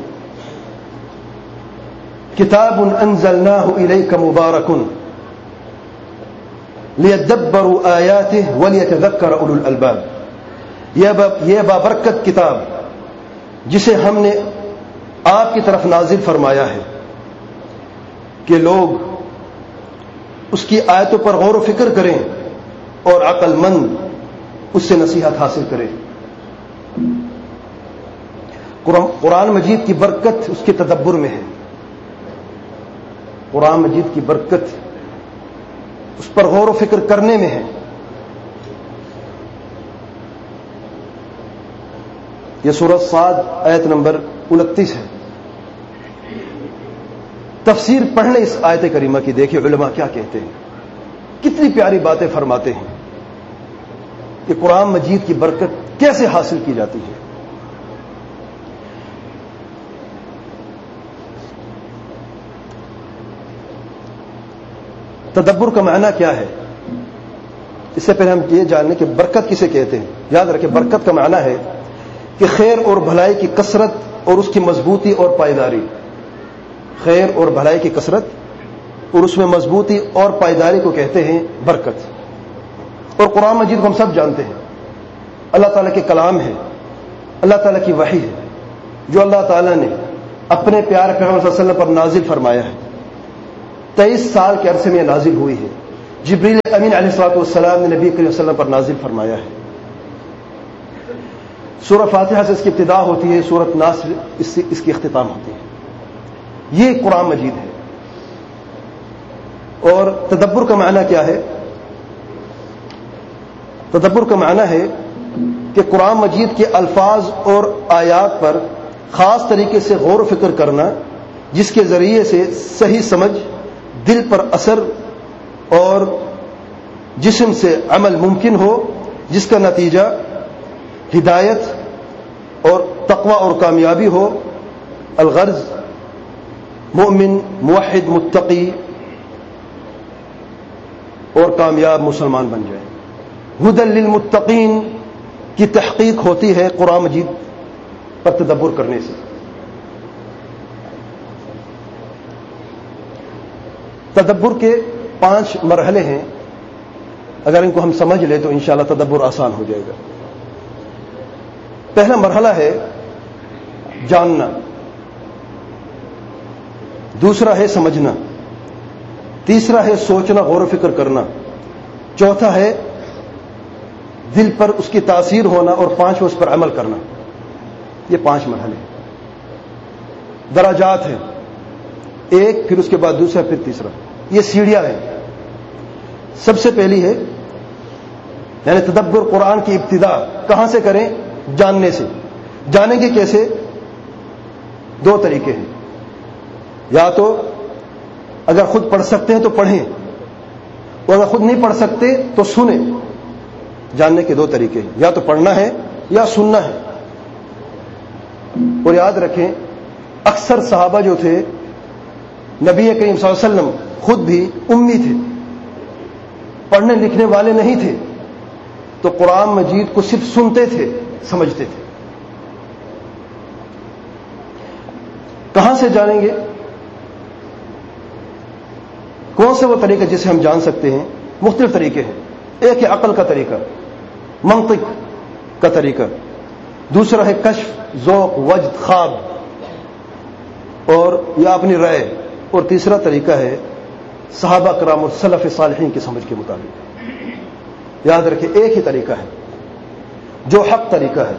کتاب انزلناہ الیک مبارک لیدبروا آیاتہ ولیتذکر اولو الالباب. یہ بابرکت کتاب جسے ہم نے آپ کی طرف نازل فرمایا ہے کہ لوگ اس کی آیتوں پر غور و فکر کریں اور عقل مند اس سے نصیحت حاصل کریں. قرآن مجید کی برکت اس کے تدبر میں ہے. قرآن مجید کی برکت اس پر غور و فکر کرنے میں ہے. یہ سورہ صاد آیت نمبر 29 ہے. تفسیر پڑھنے اس آیت کریمہ کی, دیکھیں علماء کیا کہتے ہیں, کتنی پیاری باتیں فرماتے ہیں کہ قرآن مجید کی برکت کیسے حاصل کی جاتی ہے. تدبر کا معنی کیا ہے؟ اس سے پہلے ہم یہ جانیں کہ برکت کسے کہتے ہیں. یاد رکھیں, برکت کا معنی ہے کہ خیر اور بھلائی کی کثرت اور اس کی مضبوطی اور پائیداری. خیر اور بھلائی کی کثرت اور اس میں مضبوطی اور پائیداری کو کہتے ہیں برکت. اور قرآن مجید کو ہم سب جانتے ہیں اللہ تعالیٰ کے کلام ہے, اللہ تعالیٰ کی وحی ہے جو اللہ تعالیٰ نے اپنے پیارے پیغمبر صلی اللہ علیہ وسلم پر نازل فرمایا ہے. 23 سال کے عرصے میں نازل ہوئی ہے. جبریل امین علیہ الصلوۃ والسلام نے نبی کریم صلی اللہ علیہ وسلم پر نازل فرمایا ہے. سورہ فاتحہ سے اس کی ابتدا ہوتی ہے, سورۃ ناس اس کی اختتام ہوتی ہے. یہ قرآن مجید ہے. اور تدبر کا معنی کیا ہے؟ تدبر کا معنی ہے کہ قرآن مجید کے الفاظ اور آیات پر خاص طریقے سے غور و فکر کرنا, جس کے ذریعے سے صحیح سمجھ, دل پر اثر اور جسم سے عمل ممکن ہو, جس کا نتیجہ ہدایت اور تقوی اور کامیابی ہو. الغرض مومن, موحد, متقی اور کامیاب مسلمان بن جائے. ہدی للمتقین کی تحقیق ہوتی ہے قرآن مجید پر تدبر کرنے سے. تدبر کے 5 مرحلے ہیں. اگر ان کو ہم سمجھ لیں تو انشاءاللہ تدبر آسان ہو جائے گا. پہلا مرحلہ ہے جاننا, دوسرا ہے سمجھنا, تیسرا ہے سوچنا, غور و فکر کرنا, چوتھا ہے دل پر اس کی تاثیر ہونا, اور پانچواں اس پر عمل کرنا. یہ 5 مرحلے درجات ہیں, ایک, پھر اس کے بعد دوسرا, پھر تیسرا. یہ سیڑھیاں ہیں. سب سے پہلی ہے یعنی تدبر قرآن کی ابتدا کہاں سے کریں؟ جاننے سے. جانیں گے کیسے؟ 2 طریقے ہیں. یا تو اگر خود پڑھ سکتے ہیں تو پڑھیں, اور اگر خود نہیں پڑھ سکتے تو سنیں. جاننے کے 2 طریقے ہیں, یا تو پڑھنا ہے یا سننا ہے. اور یاد رکھیں اکثر صحابہ جو تھے نبی کریم صلی اللہ علیہ وسلم خود بھی امی تھے, پڑھنے لکھنے والے نہیں تھے, تو قرآن مجید کو صرف سنتے تھے, سمجھتے تھے. کہاں سے جانیں گے؟ کون سے وہ طریقہ جسے ہم جان سکتے ہیں؟ مختلف طریقے ہیں. ایک ہے عقل کا طریقہ, منطق کا طریقہ. دوسرا ہے کشف, ذوق, وجد, خواب, اور یا اپنی رائے. اور تیسرا طریقہ ہے صحابہ کرام اور سلف صالحین کی سمجھ کے مطابق. یاد رکھیں ایک ہی طریقہ ہے جو حق طریقہ ہے,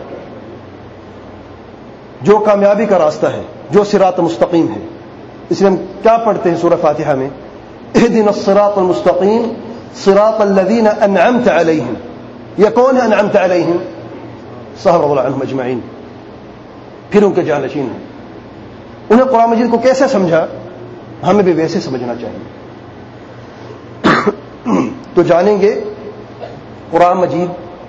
جو کامیابی کا راستہ ہے, جو صراط مستقیم ہے. اس لیے ہم کیا پڑھتے ہیں سورہ فاتحہ میں؟ اهدنا الصراط المستقیم صراط الذین انعمت علیہم. یہ کون ہے انعمت علیہم؟ صحابہ رضی اللہ عنہم اجمعین, پھر ان کے جانشین ہیں. انہیں قرآن مجید کو کیسے سمجھا؟ ہمیں بھی ویسے سمجھنا چاہیے. تو جانیں گے قرآن مجید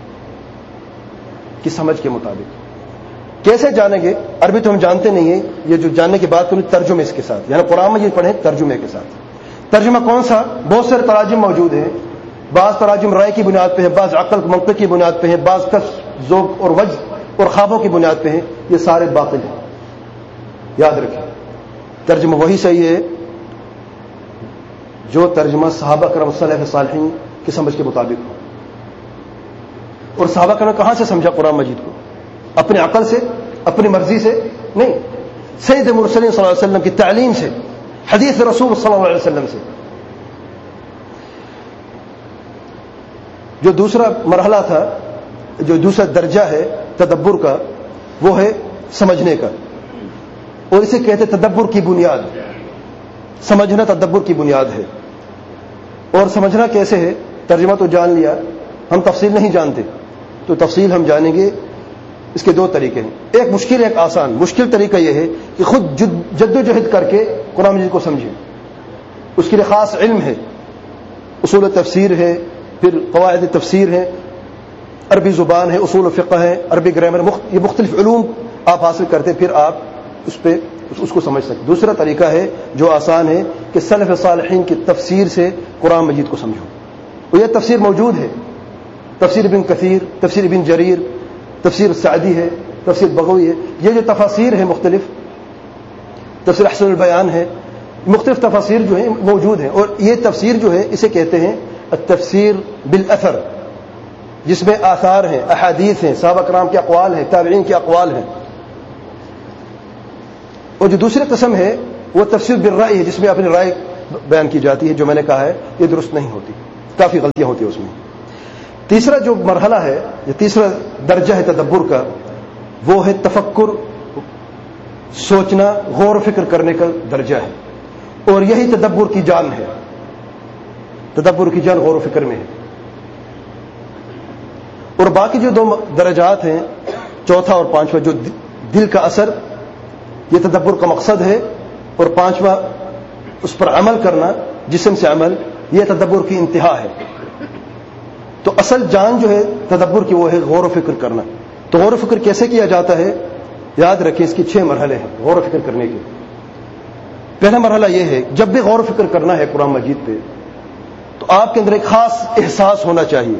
کی سمجھ کے مطابق. کیسے جانیں گے؟ عربی تو ہم جانتے نہیں ہیں. یہ جو جاننے کی بات کروں ترجمے اس کے ساتھ, یعنی قرآن مجید پڑھیں ترجمے کے ساتھ. ترجمہ کون سا؟ بہت سارے تراجم موجود ہیں. بعض تراجم رائے کی بنیاد پہ ہیں, بعض عقل منطق کی بنیاد پہ ہیں, بعض کشف, ذوق اور وجد اور خوابوں کی بنیاد پہ ہیں. یہ سارے باطل ہیں. یاد رکھیں ترجمہ وہی صحیح ہے جو ترجمہ صحابہ کرام سلف صالحین کی سمجھ کے مطابق ہو. اور صحابہ کرام کہاں سے سمجھا قرآن مجید کو؟ اپنے عقل سے, اپنی مرضی سے نہیں, سید مرسلین صلی اللہ علیہ وسلم کی تعلیم سے, حدیث رسول صلی اللہ علیہ وسلم سے. جو دوسرا مرحلہ تھا, جو دوسرا درجہ ہے تدبر کا, وہ ہے سمجھنے کا. اور اسے کہتے تدبر کی بنیاد. سمجھنا تدبر کی بنیاد ہے. اور سمجھنا کیسے ہے؟ ترجمہ تو جان لیا, ہم تفصیل نہیں جانتے, تو تفصیل ہم جانیں گے. اس کے 2 طریقے ہیں, ایک مشکل, ایک آسان. مشکل طریقہ یہ ہے کہ خود جد و جہد کر کے قرآن مجید کو سمجھیں. اس کے لیے خاص علم ہے, اصول تفسیر ہے, پھر قواعد تفسیر ہے, عربی زبان ہے, اصول فقہ ہے, عربی گرامر, یہ مختلف علوم آپ حاصل کرتے پھر آپ اس کو سمجھ سکتے. دوسرا طریقہ ہے جو آسان ہے کہ سلف صالحین کی تفسیر سے قرآن مجید کو سمجھو. اور یہ تفسیر موجود ہے, تفسیر ابن کثیر, تفسیر ابن جریر, تفسیر سعدی ہے, تفسیر بغوی ہے. یہ جو تفاسیر ہیں مختلف, تفسیر احسن البیان ہے, مختلف تفاسیر جو ہیں موجود ہیں. اور یہ تفسیر جو ہے اسے کہتے ہیں التفسیر بالاثر, جس میں آثار ہیں, احادیث ہیں, صحابہ کرام کے اقوال ہیں, تابعین کے اقوال ہیں. اور جو دوسری قسم ہے وہ تفسیر بالرأی ہے, جس میں اپنی رائے بیان کی جاتی ہے, جو میں نے کہا ہے یہ درست نہیں ہوتی. کافی غلطیاں ہوتی ہیں اس میں. تیسرا جو مرحلہ ہے یا تیسرا درجہ ہے تدبر کا، وہ ہے تفکر، سوچنا، غور و فکر کرنے کا درجہ ہے، اور یہی تدبر کی جان ہے. تدبر کی جان غور و فکر میں ہے. اور باقی جو 2 درجات ہیں، چوتھا اور پانچواں، جو دل کا اثر، یہ تدبر کا مقصد ہے، اور پانچواں اس پر عمل کرنا، جسم سے عمل، یہ تدبر کی انتہا ہے. تو اصل جان جو ہے تدبر کی وہ ہے غور و فکر کرنا. تو غور و فکر کیسے کیا جاتا ہے؟ یاد رکھیں اس کی 6 مرحلے ہیں غور و فکر کرنے کے. پہلا مرحلہ یہ ہے، جب بھی غور و فکر کرنا ہے قرآن مجید پہ، تو آپ کے اندر ایک خاص احساس ہونا چاہیے.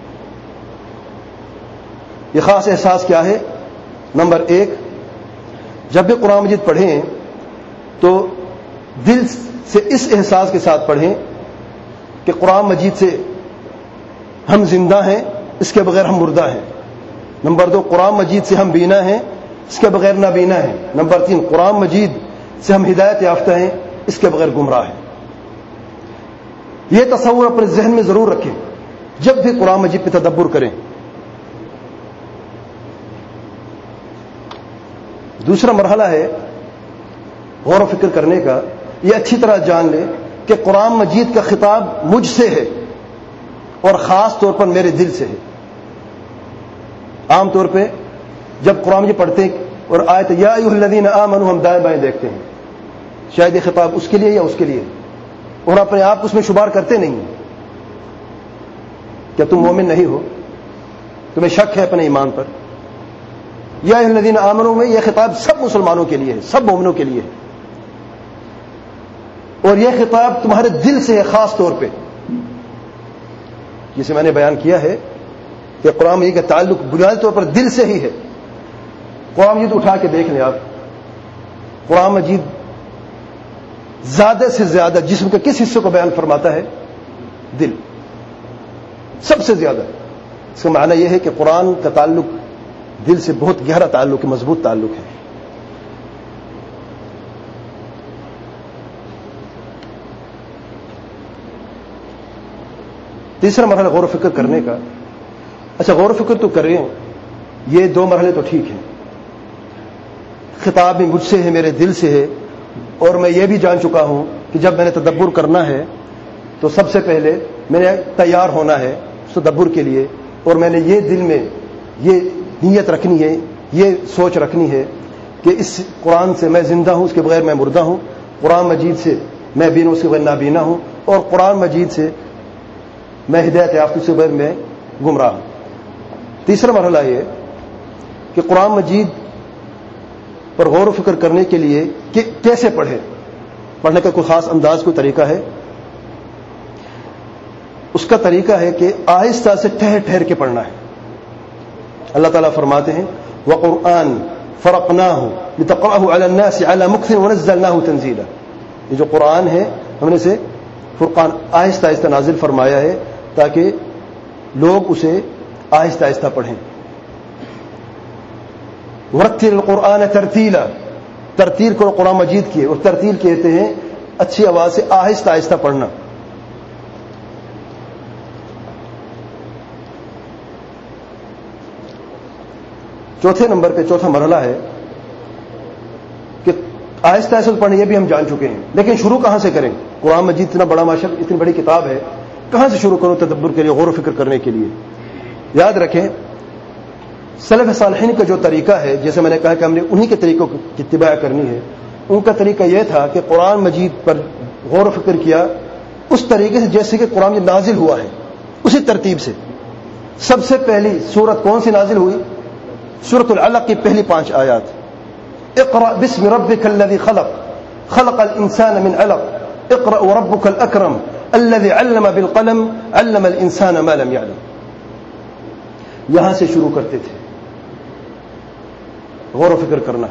یہ خاص احساس کیا ہے؟ نمبر 1، جب بھی قرآن مجید پڑھیں تو دل سے اس احساس کے ساتھ پڑھیں کہ قرآن مجید سے ہم زندہ ہیں، اس کے بغیر ہم مردہ ہیں. نمبر 2، قرآن مجید سے ہم بینا ہیں، اس کے بغیر نابینا ہیں. نمبر 3، قرآن مجید سے ہم ہدایت یافتہ ہیں، اس کے بغیر گمراہ ہیں. یہ تصور اپنے ذہن میں ضرور رکھیں جب بھی قرآن مجید پہ تدبر کریں. دوسرا مرحلہ ہے غور و فکر کرنے کا، یہ اچھی طرح جان لیں کہ قرآن مجید کا خطاب مجھ سے ہے، اور خاص طور پر میرے دل سے ہے. عام طور پہ جب قرآن مجید پڑھتے ہیں اور آیت یا ایھا الذین آمنوا، ہم دائیں بائیں دیکھتے ہیں، شاید یہ خطاب اس کے لیے یا اس کے لیے، اور اپنے آپ اس میں شمار کرتے نہیں ہیں. کیا تم مومن نہیں ہو؟ تمہیں شک ہے اپنے ایمان پر؟ یا ایھا الذین آمنوا میں یہ خطاب سب مسلمانوں کے لیے ہے، سب مومنوں کے لیے ہے، اور یہ خطاب تمہارے دل سے ہے خاص طور پہ. جسے میں نے بیان کیا ہے کہ قرآن مجید کا تعلق بنیادی طور پر دل سے ہی ہے. قرآن مجید اٹھا کے دیکھ لیں آپ، قرآن مجید زیادہ سے زیادہ جسم کے کس حصے کو بیان فرماتا ہے؟ دل، سب سے زیادہ. اس کا معنی یہ ہے کہ قرآن کا تعلق دل سے بہت گہرا تعلق ہے، مضبوط تعلق ہے. تیسرا مرحلہ غور و فکر کرنے کا. اچھا، غور و فکر تو کر رہے ہیں، یہ 2 مرحلے تو ٹھیک ہیں، خطاب بھی مجھ سے ہے، میرے دل سے ہے، اور میں یہ بھی جان چکا ہوں کہ جب میں نے تدبر کرنا ہے تو سب سے پہلے میں نے تیار ہونا ہے اس تدبر کے لیے، اور میں نے یہ دل میں یہ نیت رکھنی ہے، یہ سوچ رکھنی ہے کہ اس قرآن سے میں زندہ ہوں، اس کے بغیر میں مردہ ہوں. قرآن مجید سے میں بینا، اس کے بغیر نابینا ہوں، اور قرآن مجید سے میں ہدایت یافتہ، اس کے بغیر میں گمراہ ہوں. تیسرا مرحلہ یہ کہ قرآن مجید پر غور و فکر کرنے کے لیے کہ کیسے پڑھیں. پڑھنے کا کوئی خاص انداز، کوئی طریقہ ہے؟ اس کا طریقہ ہے کہ آہستہ سے ٹھہر ٹھہر کے پڑھنا ہے. اللہ تعالیٰ فرماتے ہیں وَقُرْآنٍ فَرَقْنَاهُ لِتَقْرَأَهُ عَلَى النَّاسِ عَلَى مُكْثٍ وَنَزَّلْنَاهُ تَنزِيلًا. یہ جو قرآن ہے ہم نے اسے فرقان آہستہ آہستہ نازل فرمایا ہے تاکہ لوگ اسے آہستہ آہستہ پڑھیں. وَرَتِّلِ الْقُرْآنَ تَرْتِيلًا، ترتیل کو قرآن مجید کی، اور ترتیل کہتے ہیں اچھی آواز سے آہستہ آہستہ پڑھنا. چوتھے نمبر پہ چوتھا مرحلہ ہے کہ آہستہ آہستہ پڑھیں، یہ بھی ہم جان چکے ہیں، لیکن شروع کہاں سے کریں؟ قرآن مجید اتنا بڑا ماشاءاللہ، اتنی بڑی کتاب ہے، کہاں سے شروع کرو تدبر کے لیے، غور و فکر کرنے کے لیے؟ یاد رکھیں سلف صالحین کا جو طریقہ ہے، جیسے میں نے کہا کہ ہم نے انہی کے طریقوں کی اتباع کرنی ہے. ان کا طریقہ یہ تھا کہ قرآن مجید پر غور و فکر کیا اس طریقے سے جیسے کہ قرآن مجید نازل ہوا ہے، اسی ترتیب سے. سب سے پہلی سورت کون سی نازل ہوئی؟ سورۃ العلق کی پہلی 5 آیات. اقرأ باسم ربک الذی خلق خلق الانسان من علق اقرأ وربک الاکرم الذی علم بالقلم علم الانسان ما لم يعلم. یہاں سے شروع کرتے تھے غور و فکر کرنا.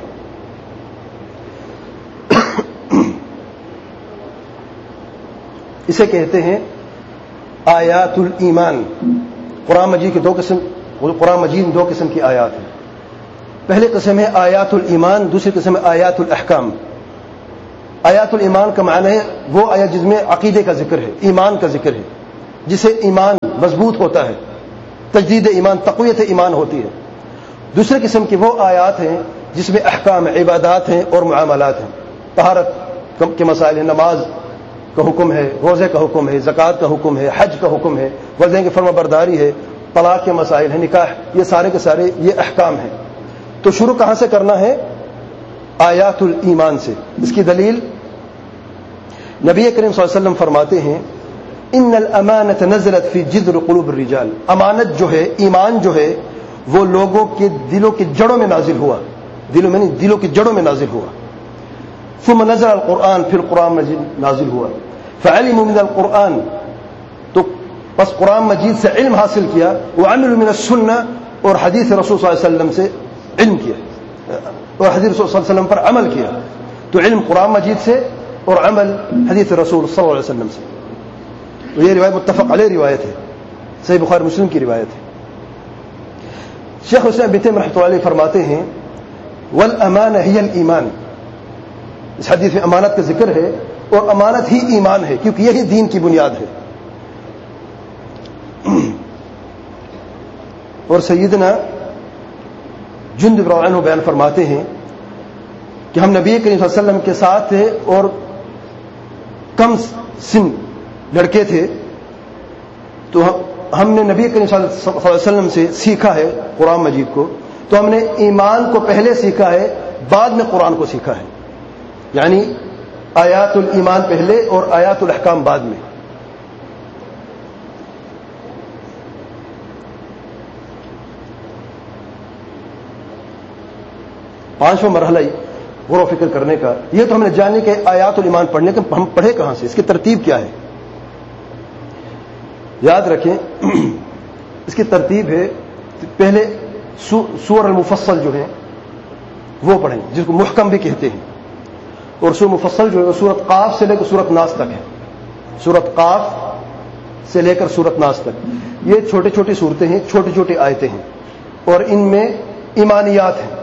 اسے کہتے ہیں آیات الایمان. قرآن مجید کے 2 قسم، قرآن مجید میں 2 قسم کی آیات ہیں. پہلی قسم ہے آیات الایمان، دوسری قسم ہے آیات الاحکام. آیات الایمان کا معنی ہے وہ آیات جس میں عقیدے کا ذکر ہے، ایمان کا ذکر ہے. جسے ایمان مضبوط ہوتا ہے، تجدید ایمان، تقویت ایمان ہوتی ہے۔ دوسرے قسم کی وہ آیات ہیں جس میں احکام عبادات ہیں اور معاملات ہیں، طہارت کے مسائل ہیں، نماز کا حکم ہے، روزے کا حکم ہے، زکوٰۃ کا حکم ہے، حج کا حکم ہے، والدین کی فرما برداری ہے، طلاق کے مسائل ہیں، نکاح، یہ سارے کے سارے یہ احکام ہیں۔ تو شروع کہاں سے کرنا ہے؟ آیات الایمان سے۔ اس کی دلیل نبی کریم صلی اللہ علیہ وسلم فرماتے ہیں ان الامانۃ نزلت فی جذر قلوب الرجال، امانت جو ہے، ایمان جو ہے، وہ لوگوں کے دلوں کی جڑوں میں نازل ہوا، دلوں میں نہیں، دلوں کی جڑوں میں نازل ہوا۔ ثم نزل القرآن، پھر قرآن مجید نازل ہوا۔ فعلموا من القرآن، تو بس قرآن مجید سے علم حاصل کیا، وعملوا من السنہ، اور حدیث رسول صلی اللہ علیہ وسلم سے علم کیا، اور حدیث رسول صلی اللہ علیہ وسلم پر عمل کیا۔ تو علم قرآن مجید سے اور عمل حدیث رسول صلی اللہ علیہ وسلم سے۔ تو یہ روایت متفق علیہ روایت ہے، صحیح بخاری مسلم کی روایت ہے۔ شیخ الاسلام ابن تیمیہ رحمۃ اللہ علیہ فرماتے ہیں والامانہ ہی الایمان، اس حدیث میں امانت کا ذکر ہے، اور امانت ہی ایمان ہے، کیونکہ یہی دین کی بنیاد ہے۔ اور سیدنا جندب رضی اللہ عنہ بیان فرماتے ہیں کہ ہم نبی کریم صلی اللہ علیہ وسلم کے ساتھ تھے اور کم سن لڑکے تھے، تو ہم نے نبی کریم صلی اللہ علیہ وسلم سے سیکھا ہے قرآن مجید کو، تو ہم نے ایمان کو پہلے سیکھا ہے، بعد میں قرآن کو سیکھا ہے، یعنی آیات الایمان پہلے اور آیات الاحکام بعد میں۔ پانچواں مرحلہ غور و فکر کرنے کا، یہ تو ہم نے جانے کہ آیات الایمان پڑھنے کے، ہم پڑھے کہاں سے، اس کی ترتیب کیا ہے؟ یاد رکھیں اس کی ترتیب ہے، پہلے سور المفصل جو ہیں وہ پڑھیں، جس کو محکم بھی کہتے ہیں، اور سور مفصل جو ہے سورت قاف سے لے کر سورت ناس تک ہے، سورت قاف سے لے کر سورت ناس تک، یہ چھوٹی چھوٹی صورتیں ہیں، چھوٹی چھوٹی آیتیں ہیں، اور ان میں ایمانیات ہیں۔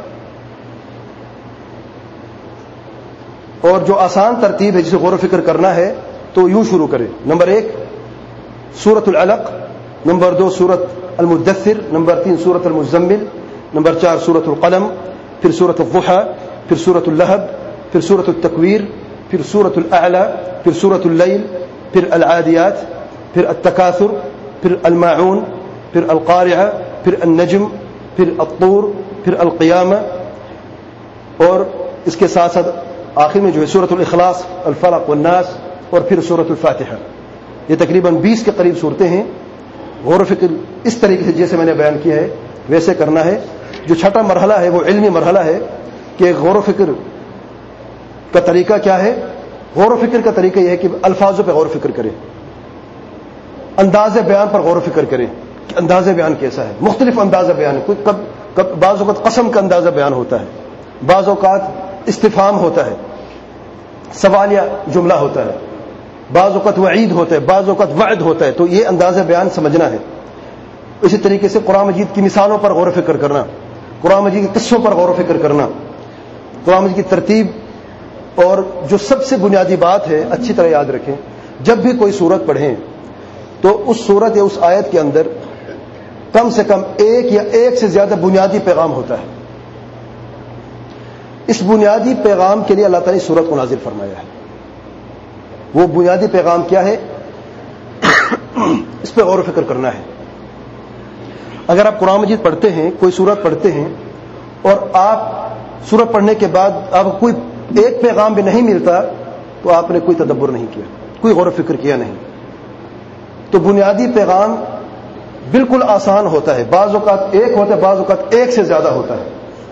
اور جو آسان ترتیب ہے جسے غور و فکر کرنا ہے تو یوں شروع کریں، نمبر 1 سورۃ العلق، نمبر 2 سورۃ المدثر، نمبر 3 سورۃ المزمل، نمبر 4 سورۃ القلم، پھر سورۃ الضحى، پھر سورۃ اللہب، پھر سورۃ التکویر، پھر سورۃ الاعلی، پھر سورۃ اللیل، پھر العادیات، پھر التکاثر، پھر الماعون، پھر القارعہ، پھر النجم، پھر الطور، پھر القیامہ، اور اس کے ساتھ ساتھ آخر میں جو ہے سورۃ الاخلاص، الفلق والناس، اور پھر سورۃ الفاتحہ۔ یہ تقریباً 20 کے قریب صورتیں ہیں۔ غور و فکر اس طریقے سے جیسے میں نے بیان کیا ہے ویسے کرنا ہے۔ جو چھٹا مرحلہ ہے وہ علمی مرحلہ ہے کہ غور و فکر کا طریقہ کیا ہے۔ غور و فکر کا طریقہ یہ ہے کہ الفاظوں پہ غور و فکر کریں، انداز بیان پر غور و فکر کریں کہ انداز بیان کیسا ہے۔ مختلف انداز بیان ہے، بعض اوقات قسم کا انداز بیان ہوتا ہے، بعض اوقات استفہام ہوتا ہے، سوالیہ جملہ ہوتا ہے، بعض اوقات وعید ہوتا ہے، بعض اوقات وعد ہوتا ہے، تو یہ انداز بیان سمجھنا ہے۔ اسی طریقے سے قرآن مجید کی مثالوں پر غور و فکر کرنا، قرآن مجید کے قصوں پر غور و فکر کرنا، قرآن مجید کی ترتیب، اور جو سب سے بنیادی بات ہے اچھی طرح یاد رکھیں، جب بھی کوئی سورت پڑھیں تو اس سورت یا اس آیت کے اندر کم سے کم ایک یا ایک سے زیادہ بنیادی پیغام ہوتا ہے۔ اس بنیادی پیغام کے لیے اللہ تعالیٰ نے سورت کو نازل فرمایا ہے۔ وہ بنیادی پیغام کیا ہے، اس پہ غور و فکر کرنا ہے۔ اگر آپ قرآن مجید پڑھتے ہیں، کوئی سورت پڑھتے ہیں، اور آپ سورت پڑھنے کے بعد آپ کو کوئی ایک پیغام بھی نہیں ملتا، تو آپ نے کوئی تدبر نہیں کیا، کوئی غور و فکر کیا نہیں۔ تو بنیادی پیغام بالکل آسان ہوتا ہے، بعض اوقات ایک ہوتا ہے، بعض اوقات ایک سے زیادہ ہوتا ہے۔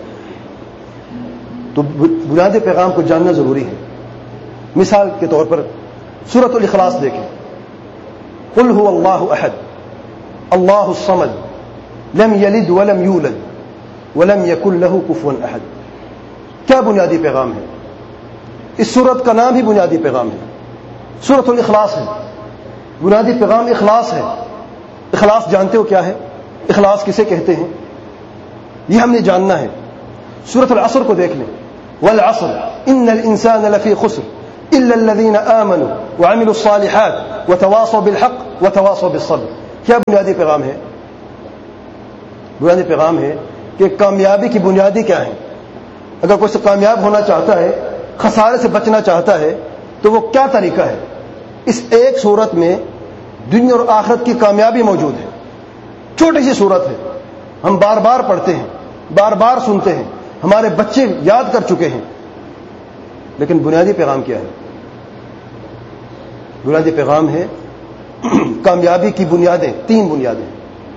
تو بنیادی پیغام کو جاننا ضروری ہے۔ مثال کے طور پر سورۃ الاخلاص دیکھیں، قل هو اللہ احد اللہ الصمد لم یلد ولم یولد ولم یکن له کفوا احد۔ کیا بنیادی پیغام ہے؟ اس سورت کا نام ہی بنیادی پیغام ہے، سورۃ الاخلاص ہے، بنیادی پیغام اخلاص ہے۔ اخلاص جانتے ہو کیا ہے؟ اخلاص کسے کہتے ہیں یہ ہم نے جاننا ہے۔ سورۃ العصر کو دیکھ لیں، والعصر ان الانسان لفی خسر الا الذين آمنوا وعملوا الصالحات وتواصوا بالحق وتواصوا بالصبر. کیا بنیادی پیغام ہے؟ بنیادی پیغام ہے کہ کامیابی کی بنیادی کیا ہے. اگر کوئی کامیاب ہونا چاہتا ہے، خسارے سے بچنا چاہتا ہے، تو وہ کیا طریقہ ہے؟ اس ایک صورت میں دنیا اور آخرت کی کامیابی موجود ہے. چھوٹی سی صورت ہے، ہم بار بار پڑھتے ہیں، بار بار سنتے ہیں، ہمارے بچے یاد کر چکے ہیں، لیکن بنیادی پیغام کیا ہے؟ بنیادی پیغام ہے کامیابی کی بنیادیں. 3 بنیادیں،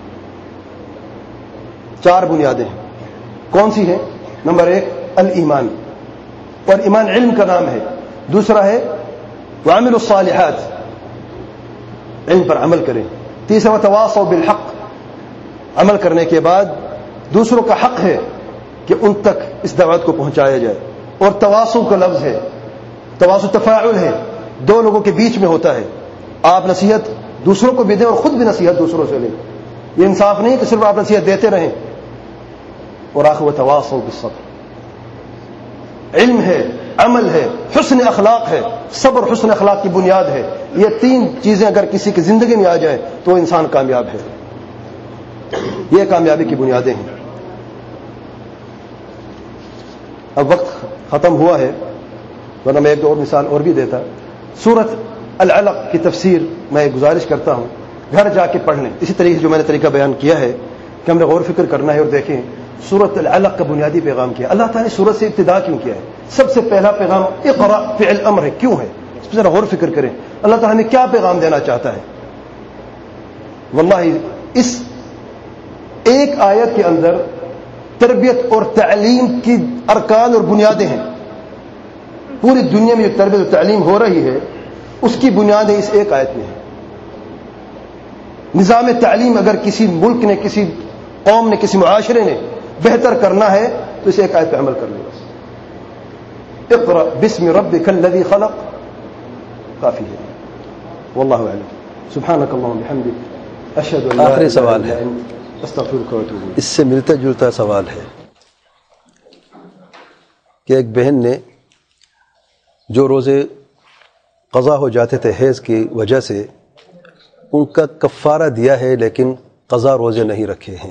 4 بنیادیں ہیں. کون سی ہیں؟ نمبر 1 الایمان، اور ایمان علم کا نام ہے. دوسرا ہے وعملوا الصالحات، علم پر عمل کریں. تیسرا وتواصوا بالحق، عمل کرنے کے بعد دوسروں کا حق ہے کہ ان تک اس دعوت کو پہنچایا جائے. اور تواصو کا لفظ ہے، تواصو تفاعل ہے، 2 لوگوں کے بیچ میں ہوتا ہے. آپ نصیحت دوسروں کو بھی دیں اور خود بھی نصیحت دوسروں سے لیں. یہ انصاف نہیں کہ صرف آپ نصیحت دیتے رہیں. اور آخر وتواصوا بالصبر، علم ہے، عمل ہے، حسن اخلاق ہے. صبر حسن اخلاق کی بنیاد ہے. یہ 3 چیزیں اگر کسی کی زندگی میں آ جائے تو انسان کامیاب ہے. یہ کامیابی کی بنیادیں ہیں. اب وقت ختم ہوا ہے، ورنہ میں ایک اور مثال اور بھی دیتا. سورۃ العلق کی تفسیر میں ایک گزارش کرتا ہوں، گھر جا کے پڑھ لیں. اسی طریقے سے جو میں نے طریقہ بیان کیا ہے کہ ہم نے غور فکر کرنا ہے اور دیکھیں سورۃ العلق کا بنیادی پیغام کیا ہے. اللہ تعالیٰ نے سورت سے ابتدا کیوں کیا ہے؟ سب سے پہلا پیغام اقرا فعل امر ہے. کیوں ہے؟ اس پر ذرا غور فکر کریں. اللہ تعالیٰ ہمیں کیا پیغام دینا چاہتا ہے؟ واللہ اس ایک آیت کے اندر تربیت اور تعلیم کی ارکان اور بنیادیں ہیں. پوری دنیا میں جو تربیت اور تعلیم ہو رہی ہے اس کی بنیادیں اس ایک آیت میں ہیں. نظام تعلیم اگر کسی ملک نے، کسی قوم نے، کسی معاشرے نے بہتر کرنا ہے تو اس ایک آیت پہ عمل کر لے. بس اقرأ بسم ربک الذی خلق کافی ہے. واللہ اعلم. سبحانک اللہم بحمدک اشہد ان لا الہ الا انت. آخری سوال ہے، استغفرک واتوب الیک. اس سے ملتا جلتا سوال ہے کہ ایک بہن نے جو روزے قضا ہو جاتے تھے حیض کی وجہ سے، ان کا کفارہ دیا ہے لیکن قضا روزے نہیں رکھے ہیں.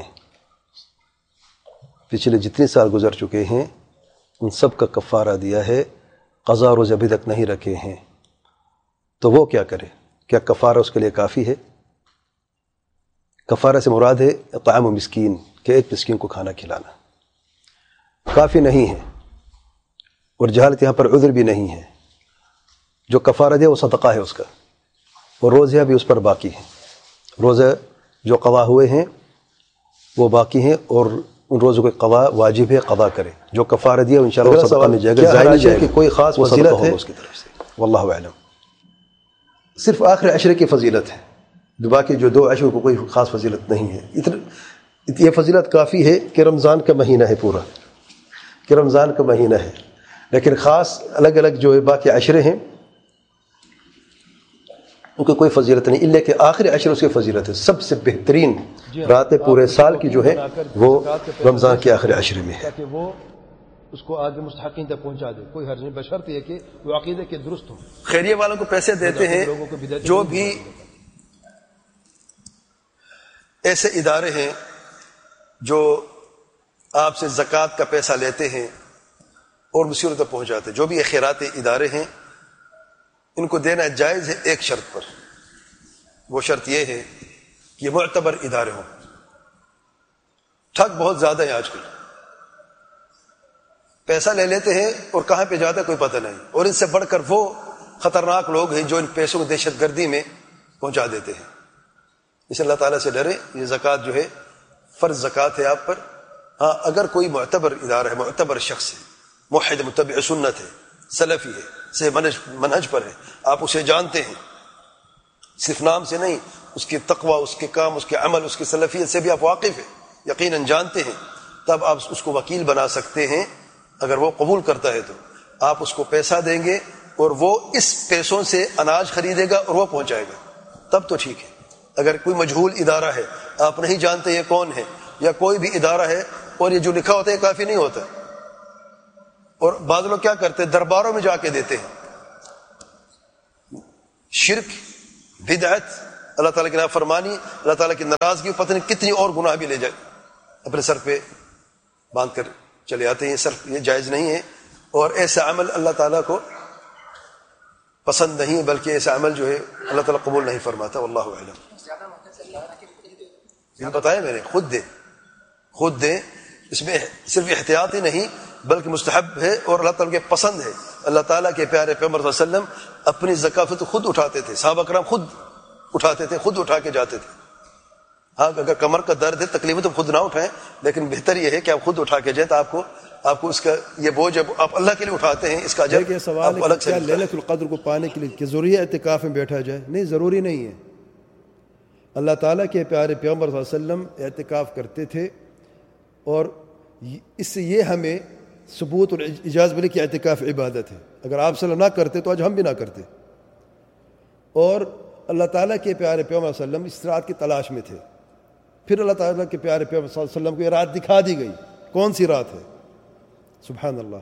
پچھلے جتنے سال گزر چکے ہیں ان سب کا کفارہ دیا ہے، قضا روزے ابھی تک نہیں رکھے ہیں. تو وہ کیا کرے؟ کیا کفارہ اس کے لیے کافی ہے؟ کفارہ سے مراد ہے اطعام مسکین، کہ ایک مسکین کو کھانا کھلانا. کافی نہیں ہے، اور جہالت یہاں پر عذر بھی نہیں ہے. جو کفارہ دیا وہ صدقہ ہے اس کا، اور روزہ بھی اس پر باقی ہے. روزہ جو قضا ہوئے ہیں وہ باقی ہیں، اور ان روزوں کے قضا واجب ہے، قضا کرے. جو کفارہ دیا انشاءاللہ صدقہ میں جائے گا. ظاہر نہیں جائے کہ کوئی خاص فضیلت ہے اس کی طرف سے. واللہ اعلم. صرف آخر عشرے کی فضیلت ہے، باقی جو 2 عشر کو کوئی خاص فضیلت نہیں ہے. یہ فضیلت کافی ہے کہ رمضان کا مہینہ ہے پورا، کہ رمضان کا مہینہ ہے. لیکن خاص الگ الگ جو باقی عشرے ہیں ان کو کوئی فضیلت نہیں، الا کہ آخری عشر اس کی فضیلت ہے. سب سے بہترین راتیں پورے سال کی جو ہے وہ رمضان کے آخری عشرے میں ہے. تاکہ وہ اس کو آگے مستحقین تک پہنچا دے. کوئی حرج نہیں، بشرط یہ کہ وہ عقیدے کے درست ہوں. خیریہ والوں کو پیسے دیتے ہیں، جو بھی ایسے ادارے ہیں جو آپ سے زکوٰۃ کا پیسہ لیتے ہیں اور مسیروں تک پہنچاتے، جو بھی خیراتی ادارے ہیں ان کو دینا جائز ہے ایک شرط پر. وہ شرط یہ ہے کہ یہ معتبر ادارے ہوں. ٹھگ بہت زیادہ ہے آج کل، پیسہ لے لیتے ہیں اور کہاں پہ جاتا ہے کوئی پتہ نہیں. اور ان سے بڑھ کر وہ خطرناک لوگ ہیں جو ان پیسوں کو دہشت گردی میں پہنچا دیتے ہیں. اس اللہ تعالیٰ سے ڈرے. یہ زکوٰۃ جو ہے فرض زکوٰۃ ہے آپ پر. ہاں اگر کوئی معتبر ادارہ ہے، معتبر شخص ہے، موحد متبع سنت ہے، سلفی ہے، سے منہج پر ہے، آپ اسے جانتے ہیں، صرف نام سے نہیں، اس کی تقوی، اس کے کام، اس کے عمل، اس کی سلفیت سے بھی آپ واقف ہیں، یقیناً جانتے ہیں، تب آپ اس کو وکیل بنا سکتے ہیں. اگر وہ قبول کرتا ہے تو آپ اس کو پیسہ دیں گے اور وہ اس پیسوں سے اناج خریدے گا اور وہ پہنچائے گا، تب تو ٹھیک ہے. اگر کوئی مجہول ادارہ ہے، آپ نہیں جانتے یہ کون ہے، یا کوئی بھی ادارہ ہے اور یہ جو لکھا ہوتا ہے کافی نہیں ہوتا. اور بعض لوگ کیا کرتے ہیں، درباروں میں جا کے دیتے ہیں. شرک بدعت، اللہ تعالیٰ کی نافرمانی، اللہ تعالیٰ کی ناراضگی، پتہ نہیں کتنی اور گناہ بھی لے جائے اپنے سر پہ باندھ کر چلے آتے ہیں. یہ جائز نہیں ہے، اور ایسا عمل اللہ تعالیٰ کو پسند نہیں ہے، بلکہ ایسا عمل جو ہے اللہ تعالیٰ قبول نہیں فرماتا. واللہ اعلم. بتایا میں نے، خود دیں. اس میں صرف احتیاط ہی نہیں بلکہ مستحب ہے اور اللہ تعالیٰ کے پسند ہے. اللہ تعالیٰ کے پیارے پیغمبر صلی اللہ علیہ وسلم اپنی زکات خود اٹھاتے تھے، صحابہ کرام خود اٹھاتے تھے، خود اٹھا کے جاتے تھے. ہاں اگر کمر کا درد ہے، تکلیف ہے تو خود نہ اٹھائیں، لیکن بہتر یہ ہے کہ آپ خود اٹھا کے جائیں، تو آپ کو اس کا یہ بوجھ جب آپ اللہ کے لیے اٹھاتے ہیں اس کا اجر یہ سوال ہے کہ کیا لیلۃ القدر کو پانے کے لیے کہ ضروری ہے اعتکاف میں بیٹھا جائے؟ نہیں، ضروری نہیں ہے. اللہ تعالیٰ کے پیارے پیغمبر صلی اللہ علیہ وسلم اعتکاف کرتے تھے، اور اس سے یہ ہمیں ثبوت اور اجازت ملی کہ اعتکاف عبادت ہے. اگر آپ صلی اللہ علیہ وسلم نہ کرتے تو آج ہم بھی نہ کرتے. اور اللہ تعالیٰ کے پیارے پیغمبر صلی اللہ علیہ وسلم اس رات کی تلاش میں تھے. پھر اللہ تعالیٰ کے پیارے پیغمبر صلی اللہ علیہ وسلم کو یہ رات دکھا دی گئی. کون سی رات ہے؟ سبحان اللہ.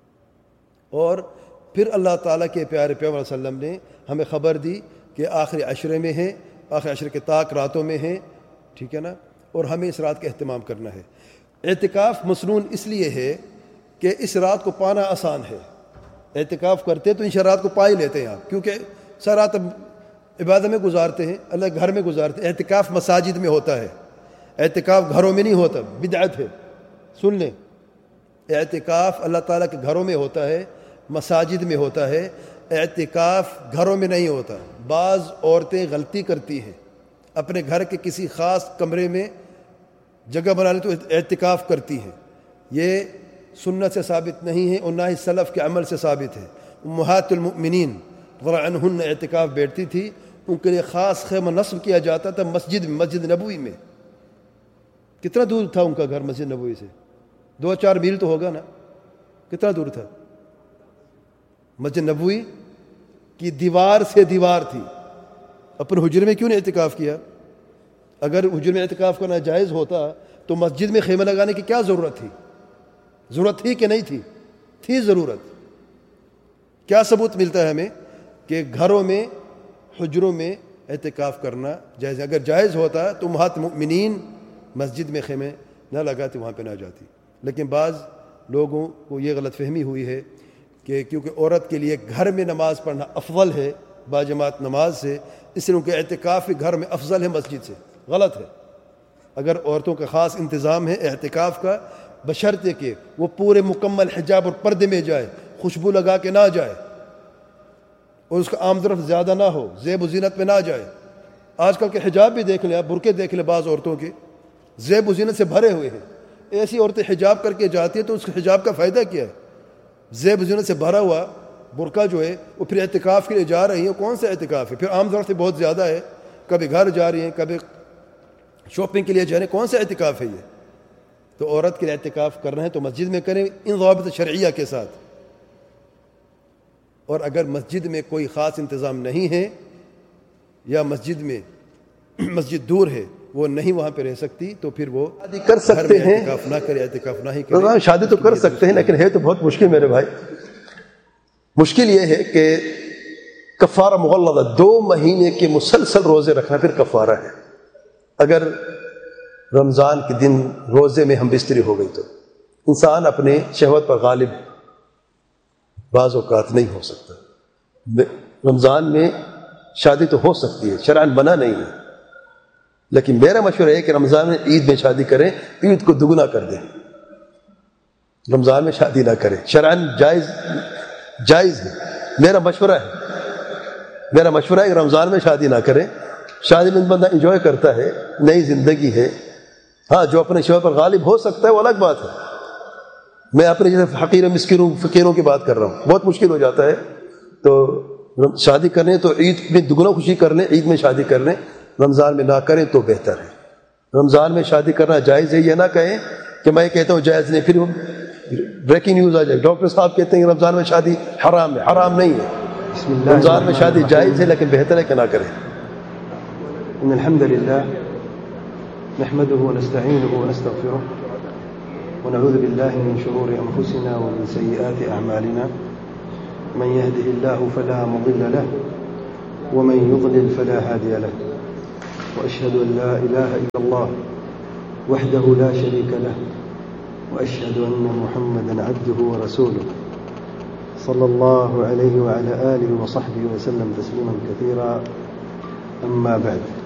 اور پھر اللہ تعالیٰ کے پیارے پیغمبر صلی اللہ علیہ وسلم نے ہمیں خبر دی کہ آخری عشرے میں ہیں، آخری عشرے کے طاق راتوں میں ہیں، ٹھیک ہے نا، اور ہمیں اس رات کا اہتمام کرنا ہے. اعتکاف مسنون اس لیے ہے کہ اس رات کو پانا آسان ہے. اعتکاف کرتے تو ان رات کو پا ہی لیتے ہیں آپ، کیونکہ سر رات عبادت میں گزارتے ہیں، اللہ گھر میں گزارتے ہیں. اعتکاف مساجد میں ہوتا ہے، اعتکاف گھروں میں نہیں ہوتا، بدعت ہے. سن لیں، اعتکاف اللہ تعالیٰ کے گھروں میں ہوتا ہے، مساجد میں ہوتا ہے. اعتکاف گھروں میں نہیں ہوتا. بعض عورتیں غلطی کرتی ہیں، اپنے گھر کے کسی خاص کمرے میں جگہ بنا لیں تو اعتکاف کرتی ہیں. یہ سنت سے ثابت نہیں ہے اور نہ ہی سلف کے عمل سے ثابت ہے. امہات المؤمنین رضی اللہ عنہن اعتکاف بیٹھتی تھی، ان کے لیے خاص خیمہ نصب کیا جاتا تھا مسجد نبوی میں. کتنا دور تھا ان کا گھر مسجد نبوی سے؟ 2-4 میل تو ہوگا نا. کتنا دور تھا؟ مسجد نبوی کی دیوار سے دیوار تھی. اپنے حجرے میں کیوں نہیں اعتکاف کیا؟ اگر حجرے میں اعتکاف کرنا جائز ہوتا تو مسجد میں خیمہ لگانے کی کیا ضرورت تھی؟ ضرورت تھی کہ نہیں تھی؟ تھی ضرورت. کیا ثبوت ملتا ہے ہمیں کہ گھروں میں، حجروں میں اعتکاف کرنا جائز ہے؟ اگر جائز ہوتا تو امہات المؤمنین مسجد میں خیمے نہ لگاتے، وہاں پہ نہ جاتی. لیکن بعض لوگوں کو یہ غلط فہمی ہوئی ہے کہ کیونکہ عورت کے لیے گھر میں نماز پڑھنا افضل ہے باجماعت نماز سے، اس لیے ان کے اعتکاف گھر میں افضل ہے مسجد سے. غلط ہے. اگر عورتوں کا خاص انتظام ہے اعتکاف کا، بشرطے کہ وہ پورے مکمل حجاب اور پردے میں جائے، خوشبو لگا کے نہ جائے، اور اس کا عام طرف زیادہ نہ ہو، زیب و زینت میں نہ جائے. آج کل کے حجاب بھی دیکھ لیں آپ، برقعے دیکھ لیں بعض عورتوں کے، زیب و زینت سے بھرے ہوئے ہیں. ایسی عورتیں حجاب کر کے جاتی ہیں تو اس حجاب کا فائدہ کیا ہے؟ زیب و زینت سے بھرا ہوا برقع جو ہے وہ پھر اعتکاف کے لیے جا رہی ہیں. کون سا اعتکاف ہے؟ پھر عام طور سے بہت زیادہ ہے، کبھی گھر جا رہی ہیں، کبھی شاپنگ کے لیے جا رہے ہیں. کون سا اعتکاف ہے یہ؟ تو عورت کے لیے اعتکاف کرنا ہے تو مسجد میں کریں ان ضوابط شرعیہ کے ساتھ. اور اگر مسجد میں کوئی خاص انتظام نہیں ہے یا مسجد دور ہے، وہ نہیں وہاں پہ رہ سکتی، تو پھر وہ شادی کر سکتے ہیں، اعتکاف نہ کرے، اعتکاف نہ ہی کرے. شادی تو کر سکتے ہیں، لیکن ہے تو بہت مشکل میرے بھائی. مشکل یہ ہے کہ کفارہ مغلظہ 2 مہینے کے مسلسل روزے رکھنا پھر کفارہ ہے. اگر رمضان کے دن روزے میں ہم بستری ہو گئی تو انسان اپنے شہوت پر غالب بعض اوقات نہیں ہو سکتا. رمضان میں شادی تو ہو سکتی ہے، شرعاً منع نہیں ہے، لیکن میرا مشورہ ہے کہ رمضان میں عید میں شادی کریں، عید کو دگنا کر دیں. رمضان میں شادی نہ کریں، شرعاً جائز ہے. میرا مشورہ ہے کہ رمضان میں شادی نہ کریں. شادی میں بندہ انجوائے کرتا ہے، نئی زندگی ہے. ہاں، جو اپنے شوہر پر غالب ہو سکتا ہے وہ الگ بات ہے. میں اپنے جیسے حقیر مسکینوں فقیروں کی بات کر رہا ہوں، بہت مشکل ہو جاتا ہے. تو شادی کریں تو عید میں دگنا خوشی کر لیں، عید میں شادی کر لیں. رمضان میں نہ کریں تو بہتر ہے. رمضان میں شادی کرنا جائز ہے، یہ نہ کہیں کہ میں کہتا ہوں جائز نہیں، پھر بریکنگ نیوز آ جائے ڈاکٹر صاحب کہتے ہیں کہ رمضان میں شادی حرام ہے. حرام نہیں ہے، رمضان میں شادی جائز ہے، لیکن بہتر ہے کہ نہ کریں. ان الحمد لله نحمده ونستعينه ونستغفره ونعوذ بالله من شرور انفسنا ومن سيئات اعمالنا من يهده الله فلا مضل له ومن يضلل فلا هادي له، وأشهد أن لا إله إلا الله وحده لا شريك له، وأشهد أن محمدا عبده ورسوله صلى الله عليه وعلى آله وصحبه وسلم تسليما كثيرا. أما بعد،